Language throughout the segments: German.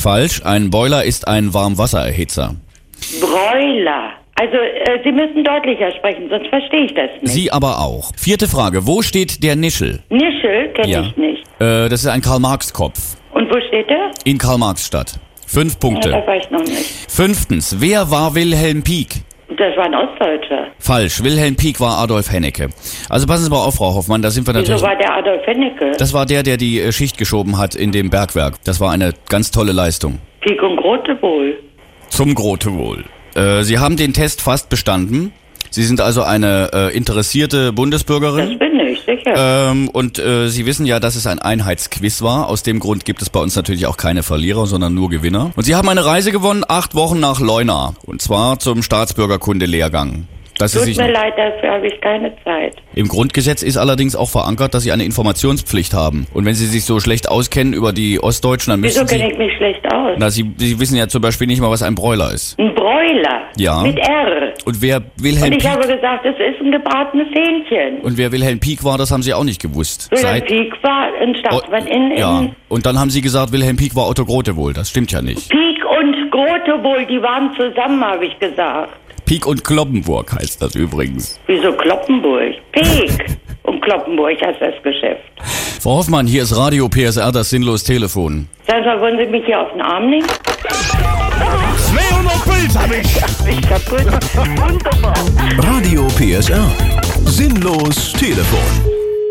Falsch. Ein Boiler ist ein Warmwassererhitzer. Broiler. Also, Sie müssen deutlicher sprechen, sonst verstehe ich das nicht. Sie aber auch. 4. Frage. Wo steht der Nischel? Nischel kenne ich nicht. Das ist ein Karl-Marx-Kopf. Und wo steht der? In Karl-Marx-Stadt. 5 Punkte. Ja, das weiß ich noch nicht. 5. Wer war Wilhelm Pieck? Das war ein Ostdeutscher. Falsch. Wilhelm Pieck war Adolf Hennecke. Also passen Sie mal auf, Frau Hoffmann, da sind wir natürlich... Wieso war der Adolf Hennecke? Das war der die Schicht geschoben hat in dem Bergwerk. Das war eine ganz tolle Leistung. Pieck und Grote wohl. Zum Grote Wohl. Sie haben den Test fast bestanden. Sie sind also eine interessierte Bundesbürgerin. Das bin ich, sicher. Und Sie wissen ja, dass es ein Einheitsquiz war. Aus dem Grund gibt es bei uns natürlich auch keine Verlierer, sondern nur Gewinner. Und Sie haben eine Reise gewonnen, 8 Wochen nach Leuna. Und zwar zum Staatsbürgerkunde-Lehrgang. Tut mir leid, dafür habe ich keine Zeit. Im Grundgesetz ist allerdings auch verankert, dass Sie eine Informationspflicht haben. Und wenn Sie sich so schlecht auskennen über die Ostdeutschen, dann müssen Sie... Wieso kenne ich mich schlecht aus? Na, Sie wissen ja zum Beispiel nicht mal, was ein Broiler ist. Ein Broiler? Ja. Mit R. Und wer Wilhelm Und ich Pieck... habe gesagt, es ist ein gebratenes Hähnchen. Und wer Wilhelm Pieck war, das haben Sie auch nicht gewusst. Wilhelm Pieck war ein Staatsmann Ja, und dann haben Sie gesagt, Wilhelm Pieck war Otto Grotewohl. Das stimmt ja nicht. Pieck und Grotewohl, die waren zusammen, habe ich gesagt. Pieck und Kloppenburg heißt das übrigens. Wieso Kloppenburg? Pieck und Kloppenburg heißt das Geschäft. Frau Hoffmann, hier ist Radio PSR, das sinnlos Telefon. Sagen Sie, wollen Sie mich hier auf den Arm nehmen? 200 Puls hab ich. Ich kaputt. Wunderbar. Radio PSR. Sinnlos Telefon.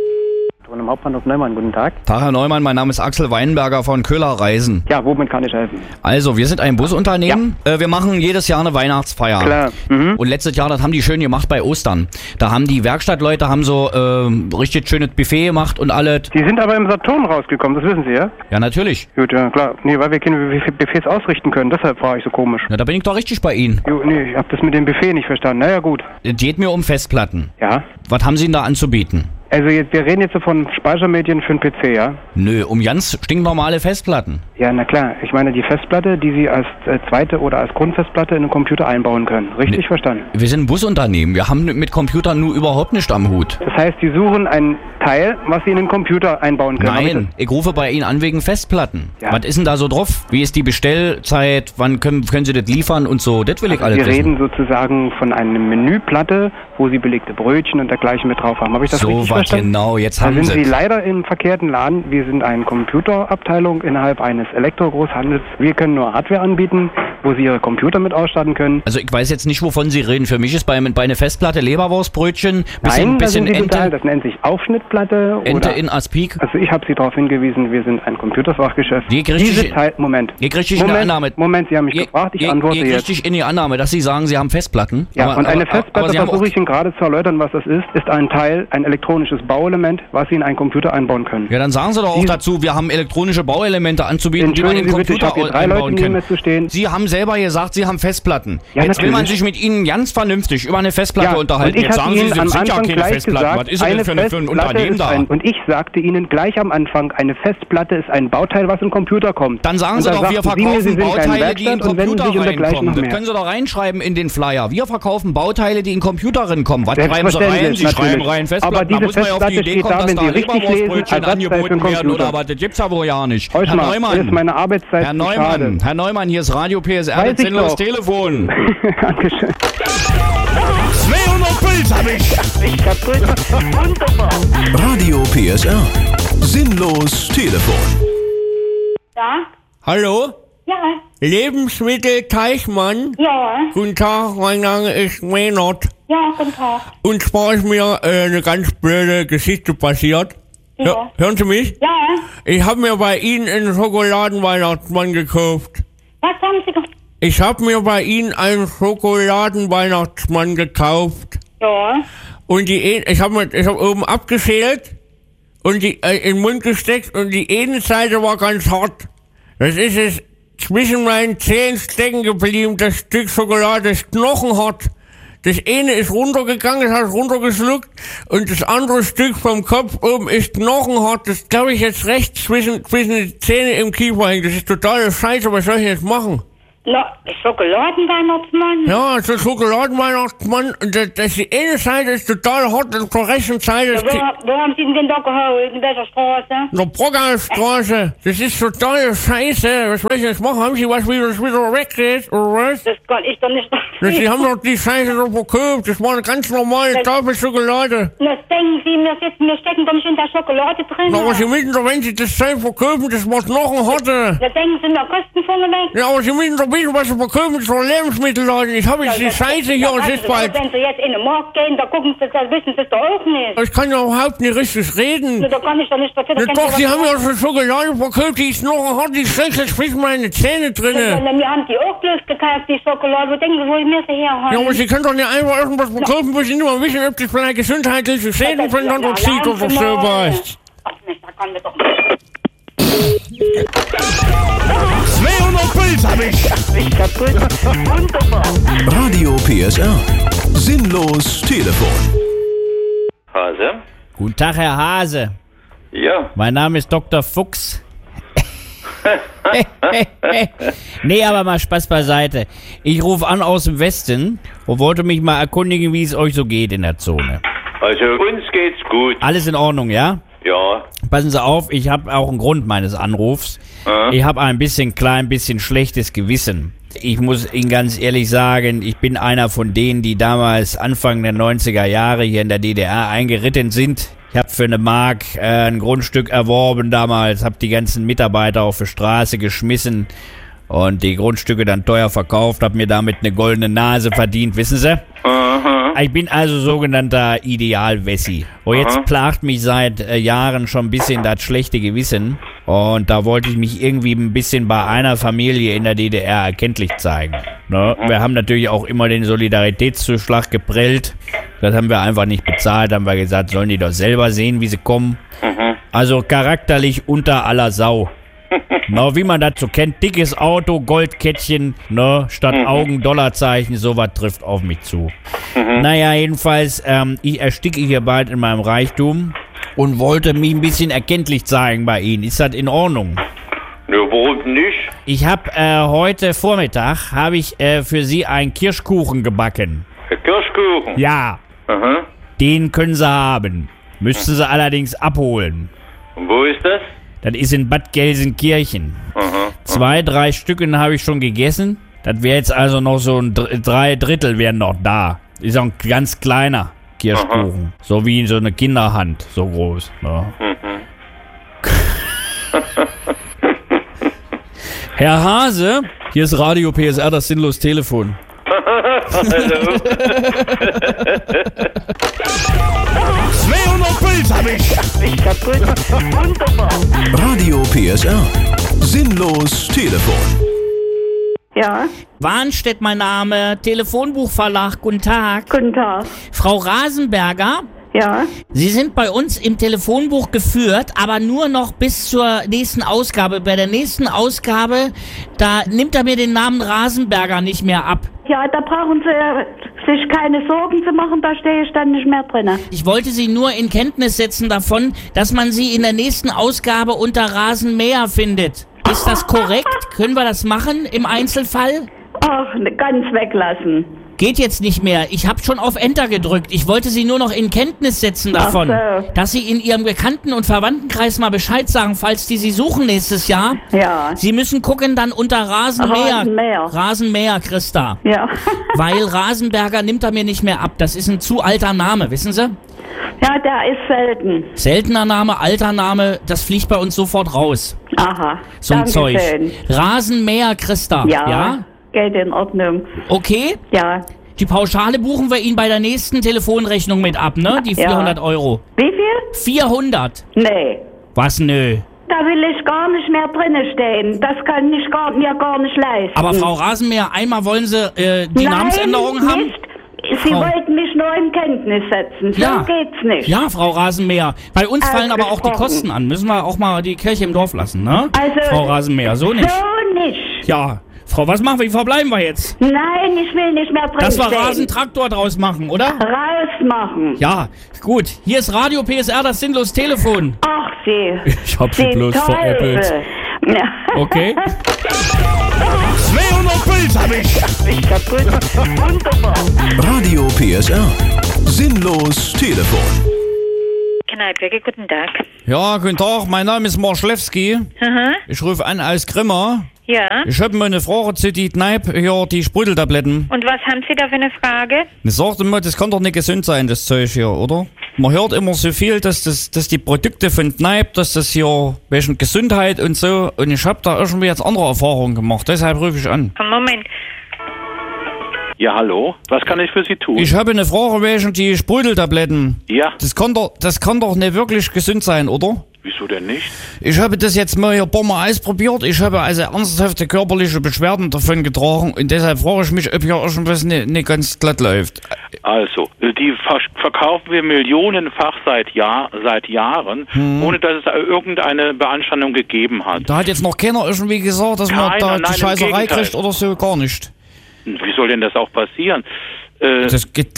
Im Hauptbahnhof Neumann, guten Tag. Tag, Herr Neumann, mein Name ist Axel Weinberger von Köhler Reisen. Ja, womit kann ich helfen? Also, wir sind ein Busunternehmen. Ja. Wir machen jedes Jahr eine Weihnachtsfeier. Klar. Und letztes Jahr, das haben die schön gemacht bei Ostern. Da haben die Werkstattleute so richtig schönes Buffet gemacht und alles. Die sind aber im Saturn rausgekommen, das wissen Sie, ja? Ja, natürlich. Gut, ja, klar. Nee, weil wir keine Buffets ausrichten können, deshalb war ich so komisch. Na, da bin ich doch richtig bei Ihnen. Jo, nee, ich hab das mit dem Buffet nicht verstanden. Naja, gut. Es geht mir um Festplatten. Ja. Was haben Sie denn da anzubieten? Also wir reden jetzt so von Speichermedien für den PC, ja? Nö, um ganz stinknormale Festplatten. Ja, na klar. Ich meine die Festplatte, die Sie als zweite oder als Grundfestplatte in den Computer einbauen können. Richtig verstanden? Wir sind ein Busunternehmen. Wir haben mit Computern nur überhaupt nicht am Hut. Das heißt, Sie suchen ein Teil, was Sie in den Computer einbauen können. Nein, ich rufe bei Ihnen an wegen Festplatten. Ja. Was ist denn da so drauf? Wie ist die Bestellzeit? Wann können Sie das liefern und so? Das will ich alles wissen. Wir reden wissen. sozusagen von einer Menüplatte, wo Sie belegte Brötchen und dergleichen mit drauf haben. Habe ich das richtig verstanden? So was genau, jetzt haben Sie. Da Sie sind Sie leider im verkehrten Laden. Wir sind eine Computerabteilung innerhalb eines Elektrogroßhandels. Wir können nur Hardware anbieten, wo Sie Ihre Computer mit ausstatten können. Also ich weiß jetzt nicht, wovon Sie reden. Für mich ist bei einer Festplatte Leberwurstbrötchen, bisschen das sind Ente. Das nennt sich Aufschnittplatte. Ente oder in Aspik. Also ich habe Sie darauf hingewiesen, wir sind ein Computerfachgeschäft. Moment. Ich kriege richtig eine Annahme. Moment, Sie haben mich gefragt, ich antworte jetzt. Ich kriege richtig in die Annahme, dass Sie sagen, Sie haben Festplatten. Ja, und eine Festplatte, versuche ich Ihnen gerade zu erläutern, was das ist ein Teil, ein elektronisches Bauelement, was Sie in einen Computer einbauen können. Ja, dann sagen Sie doch auch dazu, wir haben elektronische Bauelemente anzubieten, die man in den Computer einbauen kann. Sie haben selber gesagt, Sie haben Festplatten. Ja, jetzt will man sich mit Ihnen ganz vernünftig über eine Festplatte unterhalten. Und ich jetzt sagen Sie, Ihnen Sie am sind ja Anfang keine Festplatten. Gesagt, was ist denn für ein Unternehmen da? Und ich sagte Ihnen gleich am Anfang, eine Festplatte ist ein Bauteil, was in den Computer kommt. Dann sagen Sie doch, wir verkaufen Bauteile, die in den Computer reinkommen. Das können Sie doch reinschreiben in den Flyer. Wir verkaufen Bauteile, die in den Computer reinkommen. Was schreiben Sie rein? Sie schreiben rein Festplatten. Aber diese da muss man ja auf die Festplatte Idee steht kommen, da, dass wenn da Sie richtig lesen, Leberwurstbrötchen angeboten werden oder was. Das gibt's ja wohl ja nicht. Herr Neumann, ist meine Arbeitszeit Herr Neumann, hier ist Radio PSR, das sinnlos Telefon. Dankeschön. 200 Puls hab ich. Ich kaputt. Wunderbar. Radio PSR. Sinnlos Telefon. Ja? Hallo? Ja. Lebensmittel Teichmann? Ja. Guten Tag, mein Name ist Maynard. Ja, guten Tag. Und zwar ist mir eine ganz blöde Geschichte passiert. Ja. Hören Sie mich? Ja. Ich habe mir bei Ihnen einen Schokoladenweihnachtsmann gekauft. Was haben Sie gemacht? Ich habe mir bei Ihnen einen Schokoladenweihnachtsmann gekauft. Ja. Und ich hab oben abgeschält und die in den Mund gesteckt und die eine Seite war ganz hart. Das ist es zwischen meinen Zähnen stecken geblieben, das Stück Schokolade, das ist knochenhart. Das eine ist runtergegangen, das hat runtergeschluckt und das andere Stück vom Kopf oben ist knochenhart. Das glaube ich jetzt rechts zwischen die Zähne im Kiefer hängt. Das ist totale Scheiße, was soll ich jetzt machen? Schokoladenweihnachtsmann? Ja, so Schokoladenweihnachtsmann. Die eine Seite ist total hot und zur rechten Seite ist Wo haben Sie denn da geholt? In welcher Straße? die Brockerstraße. Das ist total scheiße. Was soll ich jetzt machen? Haben Sie was, wie das wieder weggeht, oder was? Das kann ich doch nicht. Sie haben doch die Scheiße so verkauft. Das war eine ganz normale Tafelschokolade. Das denken Sie, wir stecken doch nicht in der Schokolade drin. Aber Sie müssen doch, wenn Sie das Zeug verkaufen, das macht noch ein Hotte. Da denken Sie, wir kosten vorneweg. Ja, aber Sie müssen doch wissen, was Sie verkaufen, das sind Lebensmittelladen. Ich habe jetzt die Scheiße hier und es ist bald. Wenn Sie jetzt in den Markt gehen, da gucken Sie, da wissen Sie es doch auch nicht. Ich kann ja überhaupt nicht richtig reden. Da kann ich doch nicht dafür. Ja, doch, Sie haben ja schon Schokolade verkauft, die ist noch ein Hot, die steckt jetzt bis meine Zähne drinne. Wir haben die auch bloß gekauft, die Schokolade. Wo denken Sie, wo wir sie herhaben? Ja, aber Sie können doch nicht einfach irgendwas verkaufen, wo Sie nur mal wissen, ob das vielleicht gesundheitliche Schäden von dann doch zieht oder so was. Ach, Mist, da kann wir doch nicht. 200 Puls hab ich. Ich kaputt. Wunderbar. Radio PSR. Sinnlos Telefon. Hase? Guten Tag, Herr Hase. Ja. Mein Name ist Dr. Fuchs. Nee, aber mal Spaß beiseite. Ich rufe an aus dem Westen und wollte mich mal erkundigen, wie es euch so geht in der Zone. Also uns geht's gut. Alles in Ordnung, ja? Ja. Passen Sie auf, ich habe auch einen Grund meines Anrufs. Ich habe ein klein bisschen schlechtes Gewissen. Ich muss Ihnen ganz ehrlich sagen, ich bin einer von denen, die damals Anfang der 90er Jahre hier in der DDR eingeritten sind. Ich habe für eine Mark ein Grundstück erworben damals, habe die ganzen Mitarbeiter auf die Straße geschmissen und die Grundstücke dann teuer verkauft, habe mir damit eine goldene Nase verdient, wissen Sie? Ich bin also sogenannter Idealwessi. Und jetzt plagt mich seit Jahren schon ein bisschen das schlechte Gewissen. Und da wollte ich mich irgendwie ein bisschen bei einer Familie in der DDR erkenntlich zeigen. Ne? Wir haben natürlich auch immer den Solidaritätszuschlag geprellt. Das haben wir einfach nicht bezahlt. Haben wir gesagt, sollen die doch selber sehen, wie sie kommen. Also charakterlich unter aller Sau. Na, wie man das so kennt, dickes Auto, Goldkettchen, ne, statt Augen, Dollarzeichen, sowas trifft auf mich zu. Naja, jedenfalls, ich ersticke hier bald in meinem Reichtum und wollte mich ein bisschen erkenntlich zeigen bei Ihnen. Ist das in Ordnung? Ja, warum nicht? Ich habe heute Vormittag, für Sie einen Kirschkuchen gebacken. Kirschkuchen? Ja, den können Sie haben. Müssten Sie allerdings abholen. Und wo ist das? Das ist in Bad Gelsenkirchen. 2, 3 Stücken habe ich schon gegessen. Das wäre jetzt also noch so 3 Drittel wären noch da. Ist auch ein ganz kleiner Kirschkuchen. So wie so eine Kinderhand, so groß. Ja. Herr Hase, hier ist Radio PSR, das sinnlos Telefon. Hallo? 200 Puls hab ich. Ich kaputt. Wunderbar. Radio PSR. Sinnlos Telefon. Ja, Warnstedt mein Name, Telefonbuchverlag, guten Tag. guten Tag. Frau Rasenberger, Ja, Sie sind bei uns im Telefonbuch geführt, aber nur noch bis zur nächsten Ausgabe. Bei der nächsten Ausgabe, da nimmt er mir den Namen Rasenberger nicht mehr ab. ja, da brauchen Sie sich keine Sorgen zu machen, da stehe ich dann nicht mehr drin. Ich wollte Sie nur in Kenntnis setzen davon, dass man Sie in der nächsten Ausgabe unter Rasenmäher findet. Ist das korrekt? Können wir das machen im Einzelfall? Ach, ganz weglassen. Geht jetzt nicht mehr. Ich habe schon auf Enter gedrückt. Ich wollte Sie nur noch in Kenntnis setzen davon, Ach so. dass Sie in Ihrem Bekannten- und Verwandtenkreis mal Bescheid sagen, falls die Sie suchen nächstes Jahr. Ja, Sie müssen gucken dann unter Rasenmäher. Rasenmäher. Rasenmäher, Christa. ja. Weil Rasenberger nimmt er mir nicht mehr ab. Das ist ein zu alter Name, wissen Sie? Ja, der ist selten. Seltener Name, alter Name, das fliegt bei uns sofort raus. Aha, So ein Zeug. Dankeschön. Rasenmäher, Christa. Ja, geht in Ordnung. Okay? Ja. Die Pauschale buchen wir Ihnen bei der nächsten Telefonrechnung mit ab, ne? Die Ja. 400 Euro. Wie viel? 400. Nee. Was, nö? Da will ich gar nicht mehr drinnen stehen. Das kann ich mir gar nicht leisten. Aber Frau Rasenmäher, einmal wollen Sie die Nein, Namensänderung haben? nicht. Sie Frau- wollten mich nur in Kenntnis setzen. So Ja. geht's nicht. Ja, Frau Rasenmäher. Bei uns fallen aber auch die Ausgesprochen. Kosten an. Müssen wir auch mal die Kirche im Dorf lassen, ne? Also, Frau Rasenmäher, so nicht. So nicht. Ja. Frau, was machen wir? Wie verbleiben wir jetzt? Nein, ich will nicht mehr drin Dass wir stehen. Rasentraktor draus machen, oder? Rausmachen. Ja, gut. Hier ist Radio PSR, das sinnlos Telefon. Ach, Sie. Ich hab sie bloß Teufel. veräppelt. Ja. Okay. 200 Puls Puls hab ich. Ich kaputt. Wunderbar. Radio PSR. Sinnlos Telefon. Kneippwerke, guten Tag. Ja, guten Tag, mein Name ist Marschlewski. Aha. Ich rufe an aus Grimma. Ja. Ich habe mal eine Frage zu die Kneipe, hier, die Sprudeltabletten. Und was haben Sie da für eine Frage? Ich sagte mal, das kann doch nicht gesund sein, das Zeug hier, oder? Man hört immer so viel, dass die Produkte von Kneipe, dass das hier wegen Gesundheit und so. Und ich habe da irgendwie jetzt andere Erfahrungen gemacht, deshalb rufe ich an. Moment. Ja, hallo? Was kann ich für Sie tun? Ich habe eine Frage wegen die Sprudeltabletten. Ja, Das kann doch nicht wirklich gesund sein, oder? wieso denn nicht? Ich habe das jetzt mal hier ein paar Mal ausprobiert. Ich habe also ernsthafte körperliche Beschwerden davon getragen und deshalb frage ich mich, ob hier irgendwas nicht ganz glatt läuft. Also, die verkaufen wir millionenfach seit Jahren, ohne dass es irgendeine Beanstandung gegeben hat. Da hat jetzt noch keiner irgendwie gesagt, dass man da Nein, die im Scheißerei Gegenteil. kriegt oder so, gar nicht. Wie soll denn das auch passieren? Das geht...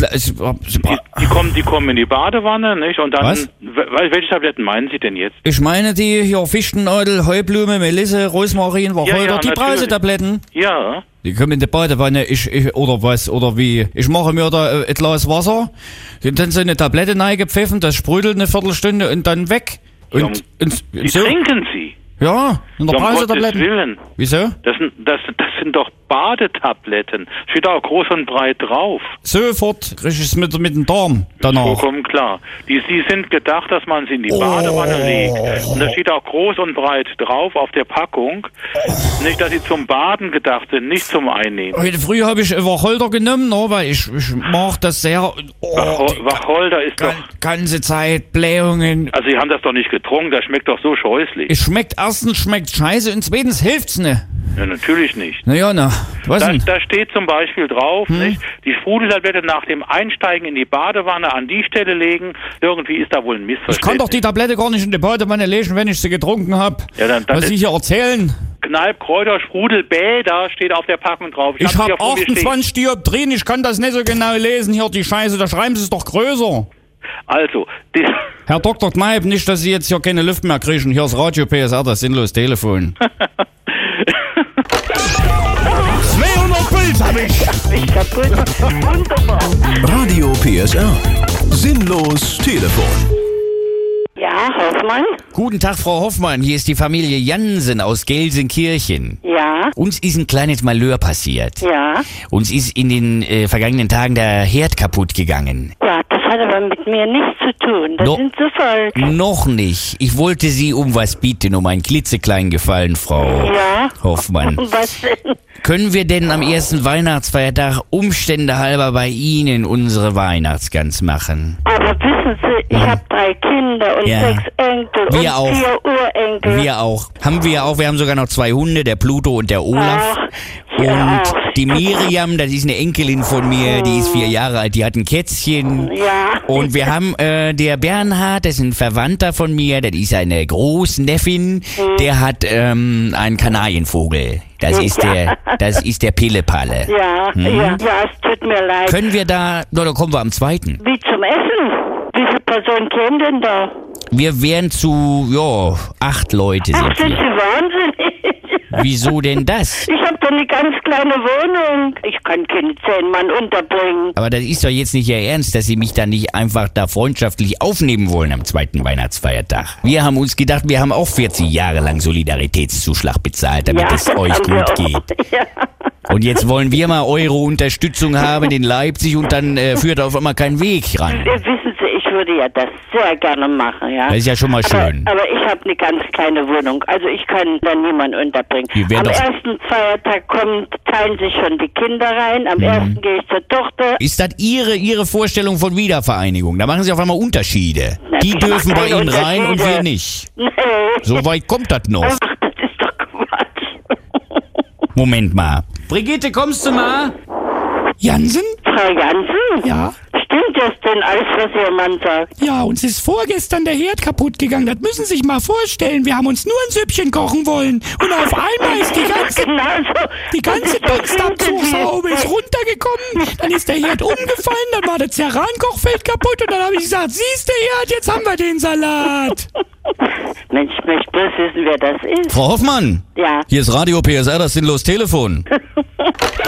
Die kommen in die Badewanne, nicht? Und dann... Was? Welche Tabletten meinen Sie denn jetzt? Ich meine die hier Fichtennadel, Heublume, Melisse, Rosmarin, Wacholder, Ja, die natürlich. Brausetabletten. Ja. Die kommen in die Badewanne, oder was, oder wie. Ich mache mir da ein Glas Wasser, dann so eine Tablette reingepfiffen, das sprudelt eine Viertelstunde und dann weg. Und Die so. trinken Sie. Ja, in der Um Gottes Brausetabletten. Willen. Wieso? Das sind doch Badetabletten. Steht auch groß und breit drauf. Sofort krieg ich es mit dem Darm danach. Vollkommen klar. Die sind gedacht, dass man sie in die Badewanne legt. Und da steht auch groß und breit drauf auf der Packung. Nicht, dass sie zum Baden gedacht sind, nicht zum Einnehmen. Heute früh habe ich Wacholder genommen, ne, weil ich mag das sehr. Wacholder ist doch... Ganze Zeit Blähungen. Also Sie haben das doch nicht getrunken, das schmeckt doch so scheußlich. Erstens schmeckt scheiße und zweitens hilft's ne. Ja, natürlich nicht. Naja, was denn? Da steht zum Beispiel drauf, nicht? Die Sprudeltablette nach dem Einsteigen in die Badewanne an die Stelle legen. Irgendwie ist da wohl ein Missverständnis. Ich kann doch die Tablette gar nicht in die Badewanne legen, wenn ich sie getrunken habe. Ja, dann Was Sie hier erzählen? Kneipp, Kräuter, Sprudel, Bäder steht auf der Packung drauf. Ich hab's habe hier vor mir stehen. 28 Dioptrien, ich kann das nicht so genau lesen, hier die Scheiße, da schreiben Sie es doch größer. Also, Herr Dr. Kneipp, nicht, dass Sie jetzt hier keine Luft mehr kriegen. Hier ist Radio PSR, das sinnlos Telefon. 200 Puls hab ich. Ich kaputt. Wunderbar. Radio PSR. Sinnlos Telefon. Ja, Hoffmann? Guten Tag, Frau Hoffmann, hier ist die Familie Jansen aus Gelsenkirchen. Ja, Uns ist ein kleines Malheur passiert. ja. Uns ist in den vergangenen Tagen der Herd kaputt gegangen. Ja, das hat aber mit mir nichts zu tun. Das No. sind Zufall. Noch nicht. Ich wollte Sie um was bitten, um einen klitzekleinen Gefallen, Frau Ja. Hoffmann. Was denn? Können wir denn am ersten Weihnachtsfeiertag Umstände halber bei Ihnen unsere Weihnachtsgans machen? Aber wissen Sie, ich habe 3 Kinder und Ja. 6 Enkel Wir und auch. 4 Urenkel. Wir auch. Haben wir auch. Wir haben sogar noch 2 Hunde, der Pluto und der Olaf. Ach, wir Und auch. die Miriam, das ist eine Enkelin von mir, die ist 4 Jahre alt, die hat ein Kätzchen. Ja. Und wir haben der Bernhard, das ist ein Verwandter von mir, das ist eine Großneffin, der hat einen Kanarienvogel. Das ist der Pillepalle. Ja, ja, es tut mir leid. Können wir da, na, da kommen wir am 2. Wie zum Essen? Wie viele Personen kämen denn da? Wir wären zu, 8 Leute Ach, sind sind Sie wir. wahnsinnig? Wieso denn das? Ich habe doch eine ganz kleine Wohnung. Ich kann keine 10 Mann unterbringen. Aber das ist doch jetzt nicht Ihr Ernst, dass Sie mich da nicht einfach da freundschaftlich aufnehmen wollen am 2. Weihnachtsfeiertag. Wir haben uns gedacht, wir haben auch 40 Jahre lang Solidaritätszuschlag bezahlt, damit es das euch haben wir gut auch. geht. Ja. Und jetzt wollen wir mal eure Unterstützung haben in Leipzig und dann führt auf einmal kein Weg ran. Wissen Sie, ich würde ja das sehr gerne machen, ja. Das ist ja schon mal schön. Aber ich habe eine ganz kleine Wohnung, also ich kann da niemanden unterbringen. Die werden Am doch- ersten Feiertag teilen sich schon die Kinder rein, am ersten gehe ich zur Tochter. Ist das Ihre Vorstellung von Wiedervereinigung? Da machen Sie auf einmal Unterschiede. Na, Die ich dürfen mach bei keine Ihnen rein und Unterschiede. wir nicht. Nee. So weit kommt das noch. Ach, das ist doch Quatsch. Moment mal. Brigitte, kommst du mal? Jansen? Frau Jansen? Ja. Stimmt das denn alles, was Ihr Mann sagt? Ja, uns ist vorgestern der Herd kaputt gegangen. Das müssen Sie sich mal vorstellen. Wir haben uns nur ein Süppchen kochen wollen. Und auf einmal ist die ganze Dunstabzugshaube ist runtergekommen. Dann ist der Herd umgefallen, dann war das Cerankochfeld kaputt. Und dann habe ich gesagt, siehst du Herd, jetzt haben wir den Salat. Mensch, ich möchte bloß wissen, wer das ist. Frau Hoffmann, Ja. hier ist Radio PSR, das sinnlos Telefon.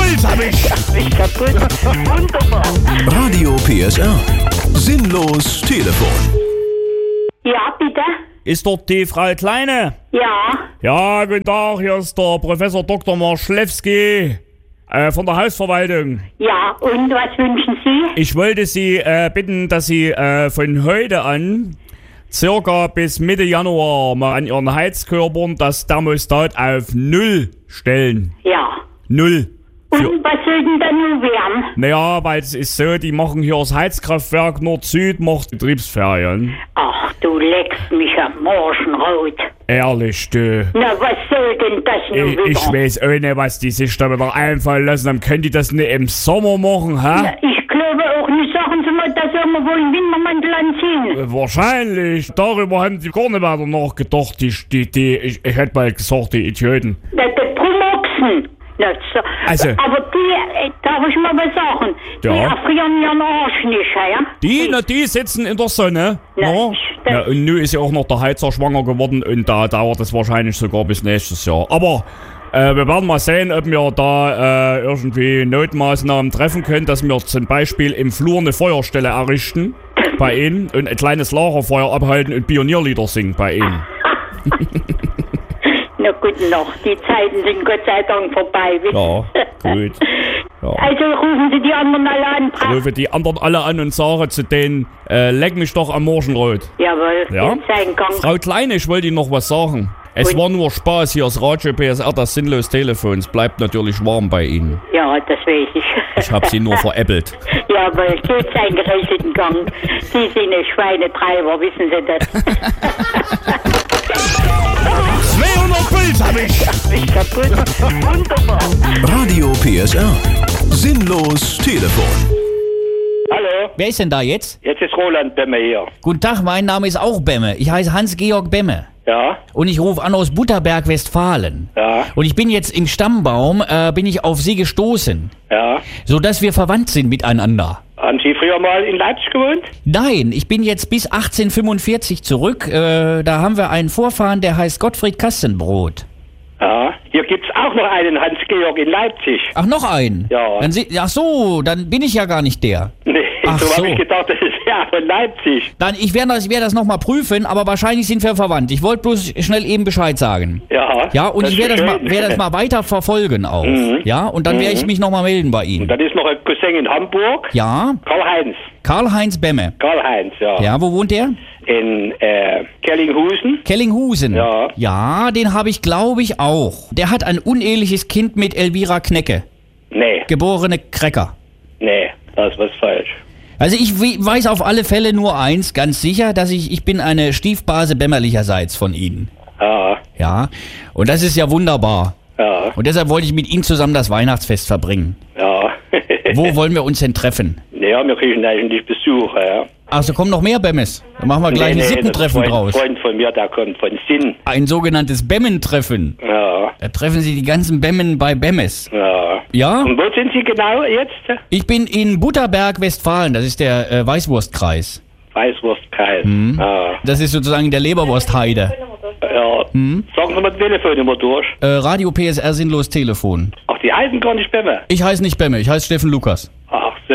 Puls hab ich. Nicht kaputt. Wunderbar. Radio PSR. Sinnlos Telefon. Ja, bitte? Ist dort die Frau Kleine? Ja. Ja, guten Tag, hier ist der Professor Dr. Marschlewski von der Hausverwaltung. Ja, und was wünschen Sie? Ich wollte Sie bitten, dass Sie von heute an circa bis Mitte Januar mal an Ihren Heizkörpern das Thermostat auf 0 stellen. Ja. 0. Und was soll denn da nun werden? Naja, weil es ist so, die machen hier das Heizkraftwerk Nord-Süd, macht Betriebsferien. Ach, du leckst mich am Morgenrot. Ehrlich, du. Na, was soll denn das nun wieder? Ich weiß auch nicht, was die sich da wieder einfallen lassen. Dann können die das nicht im Sommer machen, hä? Na, ich glaube auch nicht, sagen Sie mal, dass wir wohl einen Wintermantel anziehen. Wahrscheinlich. Darüber haben sie gar nicht weiter nachgedacht, ich hätte mal gesagt, die Idioten. Na, der Promoxen. Na, so. Also. Aber die, darf ich mal was sagen? Ja. Die erfrieren ihren Arsch nicht, ja? Die sitzen in der Sonne. Na, Ja. Ja, und nun ist ja auch noch der Heizer schwanger geworden und da dauert es wahrscheinlich sogar bis nächstes Jahr. Aber wir werden mal sehen, ob wir da irgendwie Notmaßnahmen treffen können, dass wir zum Beispiel im Flur eine Feuerstelle errichten bei Ihnen und ein kleines Lagerfeuer abhalten und Pionierlieder singen bei Ihnen. Na gut, noch. Die Zeiten sind Gott sei Dank vorbei. Ja, gut. Ja. Also rufen Sie die anderen alle an. Ich rufe die anderen alle an und sage zu denen, leck mich doch am Morgenrot. Jawohl, Ja? in seinen Gang. Frau Kleine, ich wollte Ihnen noch was sagen. Es war nur Spaß, hier das Radio PSR, das sinnlos Telefon. Es bleibt natürlich warm bei Ihnen. Ja, das weiß ich. Ich habe Sie nur veräppelt. Jawohl, geht seinen geregelten Gang. Sie sind ein Schweinetreiber, wissen Sie das? 200 Puls hab ich. Nicht kaputt. Wunderbar. Radio PSR. Sinnlos Telefon. Hallo, Wer ist denn da jetzt? jetzt ist Roland Bemme hier. Guten Tag, mein Name ist auch Bemme. Ich heiße Hans-Georg Bemme. Ja, Und ich rufe an aus Butterberg, Westfalen. ja, Und ich bin jetzt im Stammbaum, bin ich auf Sie gestoßen. ja. Sodass wir verwandt sind miteinander. Haben Sie früher mal in Leipzig gewohnt? Nein, ich bin jetzt bis 1845 zurück. Da haben wir einen Vorfahren, der heißt Gottfried Kastenbrot. Ja. Hier gibt's auch noch einen Hans-Georg in Leipzig. Ach, noch einen? Ja. Ach so, dann bin ich ja gar nicht der. Nee, Ach so so. habe ich gedacht, das ist ja von Leipzig. Dann, ich werde das nochmal prüfen, aber wahrscheinlich sind wir verwandt. Ich wollte bloß schnell eben Bescheid sagen. Ja. Ja, und ich werde schön. das mal weiter verfolgen auch. Ja, und dann werde ich mich nochmal melden bei Ihnen. Dann ist noch ein Cousin in Hamburg. Ja, Karl-Heinz. Karl-Heinz Bemme. Karl-Heinz, ja. Ja, wo wohnt der? In Kellinghusen. Kellinghusen. Ja. Ja, den habe ich, glaube ich, auch. Der hat ein uneheliches Kind mit Elvira Knecke. Nee, Geborene Krecker. nee, da ist was falsch. Also ich weiß auf alle Fälle nur eins, ganz sicher, dass ich bin eine Stiefbase Bämmerlicherseits von Ihnen. Ja, Ja, und das ist ja wunderbar. ja, Und deshalb wollte ich mit Ihnen zusammen das Weihnachtsfest verbringen. ja. Wo wollen wir uns denn treffen? Ja, wir kriegen eigentlich Besucher, ja. Ach, so kommen noch mehr Bämmes. Dann machen wir gleich ein Sippentreffen das ist draus. ein Freund von mir, der kommt von Sinn. Ein sogenanntes Bämmentreffen. Ja, Da treffen Sie die ganzen Bämmen bei Bämmes. ja. Ja? Und wo sind Sie genau jetzt? Ich bin in Butterberg, Westfalen. Das ist der Weißwurstkreis. Weißwurstkreis. Ja. Das ist sozusagen der Leberwurstheide. Ja. Sagen Sie mal die Telefonnummer durch. Radio PSR Sinnlos Telefon. Ach, die heißen gar nicht Bemme. Ich heiße nicht Bämme, ich heiße Steffen Lukas. Ach so.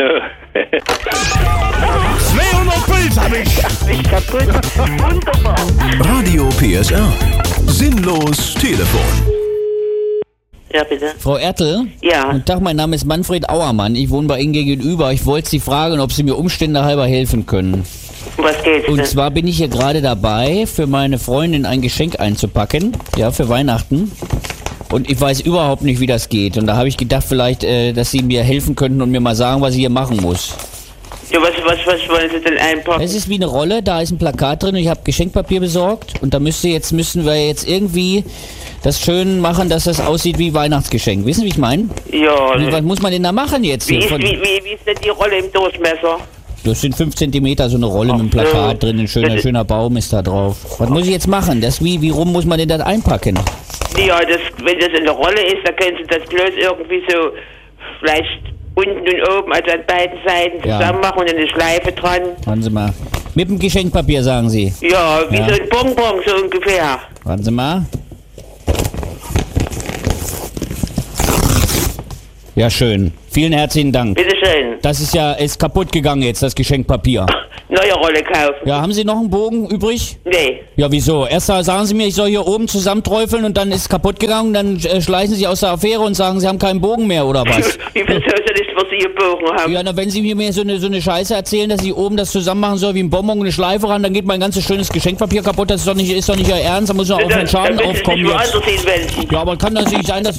200 Puls hab ich. Nicht kaputt. Wunderbar. Radio PSR. Sinnlos Telefon. Ja, bitte. Frau Ertel? Ja. Guten Tag, mein Name ist Manfred Auermann. Ich wohne bei Ihnen gegenüber. Ich wollte Sie fragen, ob Sie mir Umstände halber helfen können. Was geht's Und denn? zwar bin ich hier gerade dabei, für meine Freundin ein Geschenk einzupacken. Ja, für Weihnachten. Und ich weiß überhaupt nicht, wie das geht. Und da habe ich gedacht, vielleicht, dass Sie mir helfen könnten und mir mal sagen, was ich hier machen muss. Ja, was wollen Sie denn einpacken? Es ist wie eine Rolle, da ist ein Plakat drin und ich habe Geschenkpapier besorgt. Und da müssen wir jetzt irgendwie das schön machen, dass das aussieht wie Weihnachtsgeschenk. Wissen Sie, wie ich meine? Ja. Was muss man denn da machen jetzt? Wie hier ist, von- wie ist denn die Rolle im Durchmesser? Das sind 5 Zentimeter, so eine Rolle mit einem Plakat drin, ein schöner Baum ist da drauf. Was muss ich jetzt machen? Wie rum muss man denn das einpacken? Ja, wenn das in der Rolle ist, dann können Sie das bloß irgendwie so vielleicht unten und oben, also an beiden Seiten Ja. zusammen machen und eine Schleife dran. Warten Sie mal. Mit dem Geschenkpapier, sagen Sie. Ja, wie Ja. so ein Bonbon, so ungefähr. Warten Sie mal. Ja, schön. Vielen herzlichen Dank. Bitteschön. Das ist kaputt gegangen jetzt, das Geschenkpapier. Neue Rolle kaufen. Ja, haben Sie noch einen Bogen übrig? Nee. Ja, wieso? Erst sagen Sie mir, ich soll hier oben zusammenträufeln und dann ist es kaputt gegangen, dann schleichen Sie aus der Affäre und sagen, Sie haben keinen Bogen mehr, oder was? Wie viel soll denn nicht, was Sie einen Bogen haben? Ja, na, wenn Sie mir so eine Scheiße erzählen, dass ich oben das zusammen machen soll wie ein Bonbon und eine Schleife ran, dann geht mein ganzes schönes Geschenkpapier kaputt. Das ist doch nicht Ihr Ernst, da muss noch auf den Schaden aufkommen jetzt. Ja, aber kann das nicht sein, dass...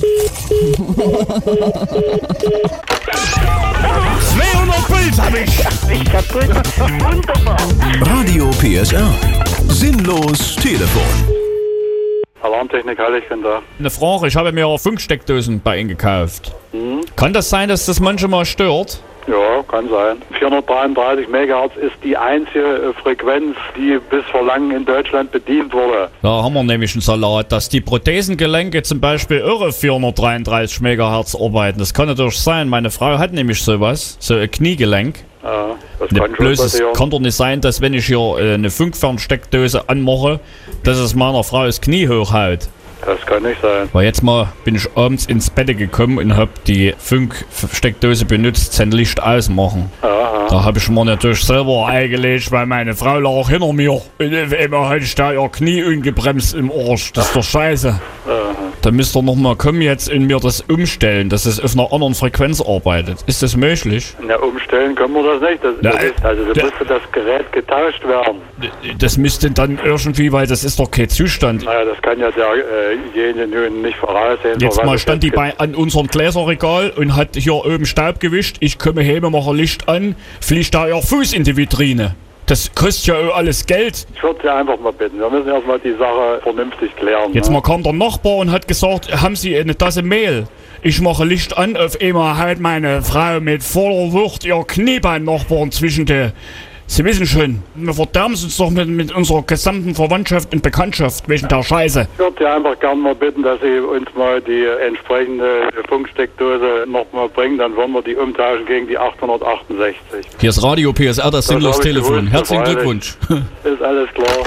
200 Puls hab ich. Ich kaputt. Wunderbar. Radio PSR. Sinnlos Telefon. Alarmtechnik Heiligken da. Eine Frage, ich habe mir Funksteckdosen bei Ihnen gekauft. Kann das sein, dass das manchmal stört? Ja, kann sein. 433 MHz ist die einzige Frequenz, die bis vor langem in Deutschland bedient wurde. Da haben wir nämlich einen Salat, dass die Prothesengelenke zum Beispiel irre 433 MHz arbeiten. Das kann natürlich sein. Meine Frau hat nämlich sowas, so ein Kniegelenk. Ja, das kann schon Bloß es passieren. kann doch nicht sein, dass wenn ich hier eine Funkfernsteckdose anmache, dass es meiner Frau das Knie hochhaut. Das kann nicht sein. Weil jetzt mal bin ich abends ins Bett gekommen und hab die Funksteckdose benutzt zum Licht ausmachen. Aha. Da habe ich mir natürlich selber eingelegt, weil meine Frau lag hinter mir. Und auf einmal hatte ich da ihr Knie ungebremst im Arsch. Das ist doch scheiße. Aha. Da müsst ihr noch mal kommen jetzt und mir das umstellen, dass es auf einer anderen Frequenz arbeitet. Ist das möglich? Na, umstellen können wir das nicht. Da müsste das Gerät getauscht werden. Das müsste dann irgendwie, weil das ist doch kein Zustand. Naja, das kann ja derjenige nun nicht voraussehen. Jetzt mal stand die an unserem Gläserregal und hat hier oben Staub gewischt. Ich komme heim, mache Licht an, fliegt da ihr Fuß in die Vitrine. Das kostet ja auch alles Geld. Ich würde Sie einfach mal bitten, wir müssen erstmal die Sache vernünftig klären. Jetzt ne? mal kam der Nachbar und hat gesagt, haben Sie eine Tasse Mehl? Ich mache Licht an, auf einmal halt meine Frau mit voller Wucht ihr Kniebein-Nachbarn zwischen die... Sie wissen schon, wir verderben uns doch mit unserer gesamten Verwandtschaft und Bekanntschaft wegen der Scheiße. Ich würde Sie einfach gerne mal bitten, dass Sie uns mal die entsprechende Funksteckdose noch mal bringen, dann wollen wir die umtauschen gegen die 868. Hier ist Radio PSR, das sinnlos hab ich Telefon. gewusst, Herzlichen freilich. Glückwunsch. Ist alles klar.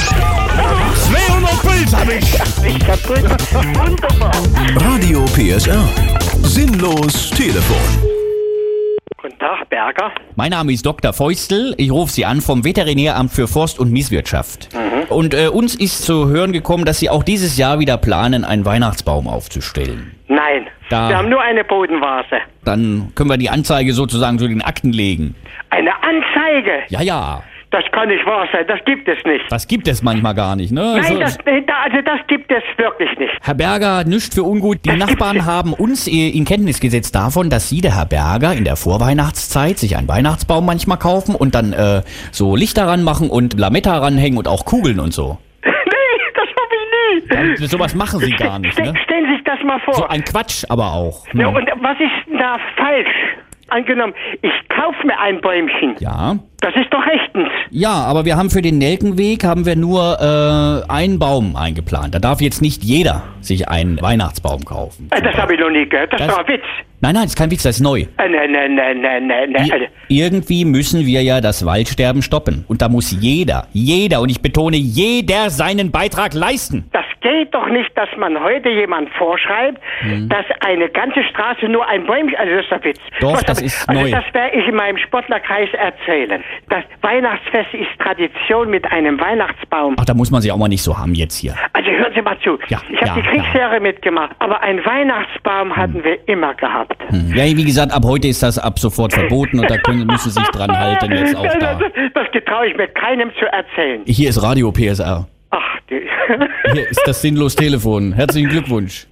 200 Puls hab ich. Ich kaputt. Wunderbar. Radio PSR. Sinnlos Telefon. Guten Tag, Berger. Mein Name ist Dr. Feustel. Ich rufe Sie an vom Veterinäramt für Forst- und Mieswirtschaft. Und uns ist zu hören gekommen, dass Sie auch dieses Jahr wieder planen, einen Weihnachtsbaum aufzustellen. Nein, Da- wir haben nur eine Bodenvase. Dann können wir die Anzeige sozusagen zu den Akten legen. Eine Anzeige? Ja, ja. Das kann nicht wahr sein, das gibt es nicht. Das gibt es manchmal gar nicht, ne? Nein, das gibt es wirklich nicht. Herr Berger, nichts für ungut. Die Nachbarn haben uns in Kenntnis gesetzt davon, dass Sie, der Herr Berger, in der Vorweihnachtszeit sich einen Weihnachtsbaum manchmal kaufen und dann so Lichter ranmachen und Lametta ranhängen und auch Kugeln und so. Nee, das habe ich nie. Ja, sowas machen Sie gar nicht, ne? Stellen Sie sich das mal vor. So ein Quatsch aber auch. Ja, Ne? und was ist denn da falsch? Angenommen, ich kaufe mir ein Bäumchen. Ja. Das ist doch rechtens. Ja, aber wir haben für den Nelkenweg nur einen Baum eingeplant. Da darf jetzt nicht jeder sich einen Weihnachtsbaum kaufen. Das habe ich noch nie gehört. Das ist Das- doch ein Witz. Nein, das ist kein Witz, das ist neu. Nein. Irgendwie müssen wir ja das Waldsterben stoppen. Und da muss jeder, und ich betone, jeder seinen Beitrag leisten. Das geht doch nicht, dass man heute jemand vorschreibt, dass eine ganze Straße nur ein Bäumchen... Also das ist der Witz. Doch, das ist also neu. das werde ich in meinem Sportlerkreis erzählen. Das Weihnachtsfest ist Tradition mit einem Weihnachtsbaum. Ach, da muss man sich auch mal nicht so haben jetzt hier. Also hören Sie mal zu. Ja, ich habe ja, die Kriegsjahre mitgemacht, aber einen Weihnachtsbaum hatten wir immer gehabt. Ja, wie gesagt, ab heute ist das ab sofort verboten und da müssen Sie sich dran halten jetzt auch da. Das getraue ich mir keinem zu erzählen. Hier ist Radio PSR. Ach, die... Hier ist das sinnlos Telefon. Herzlichen Glückwunsch.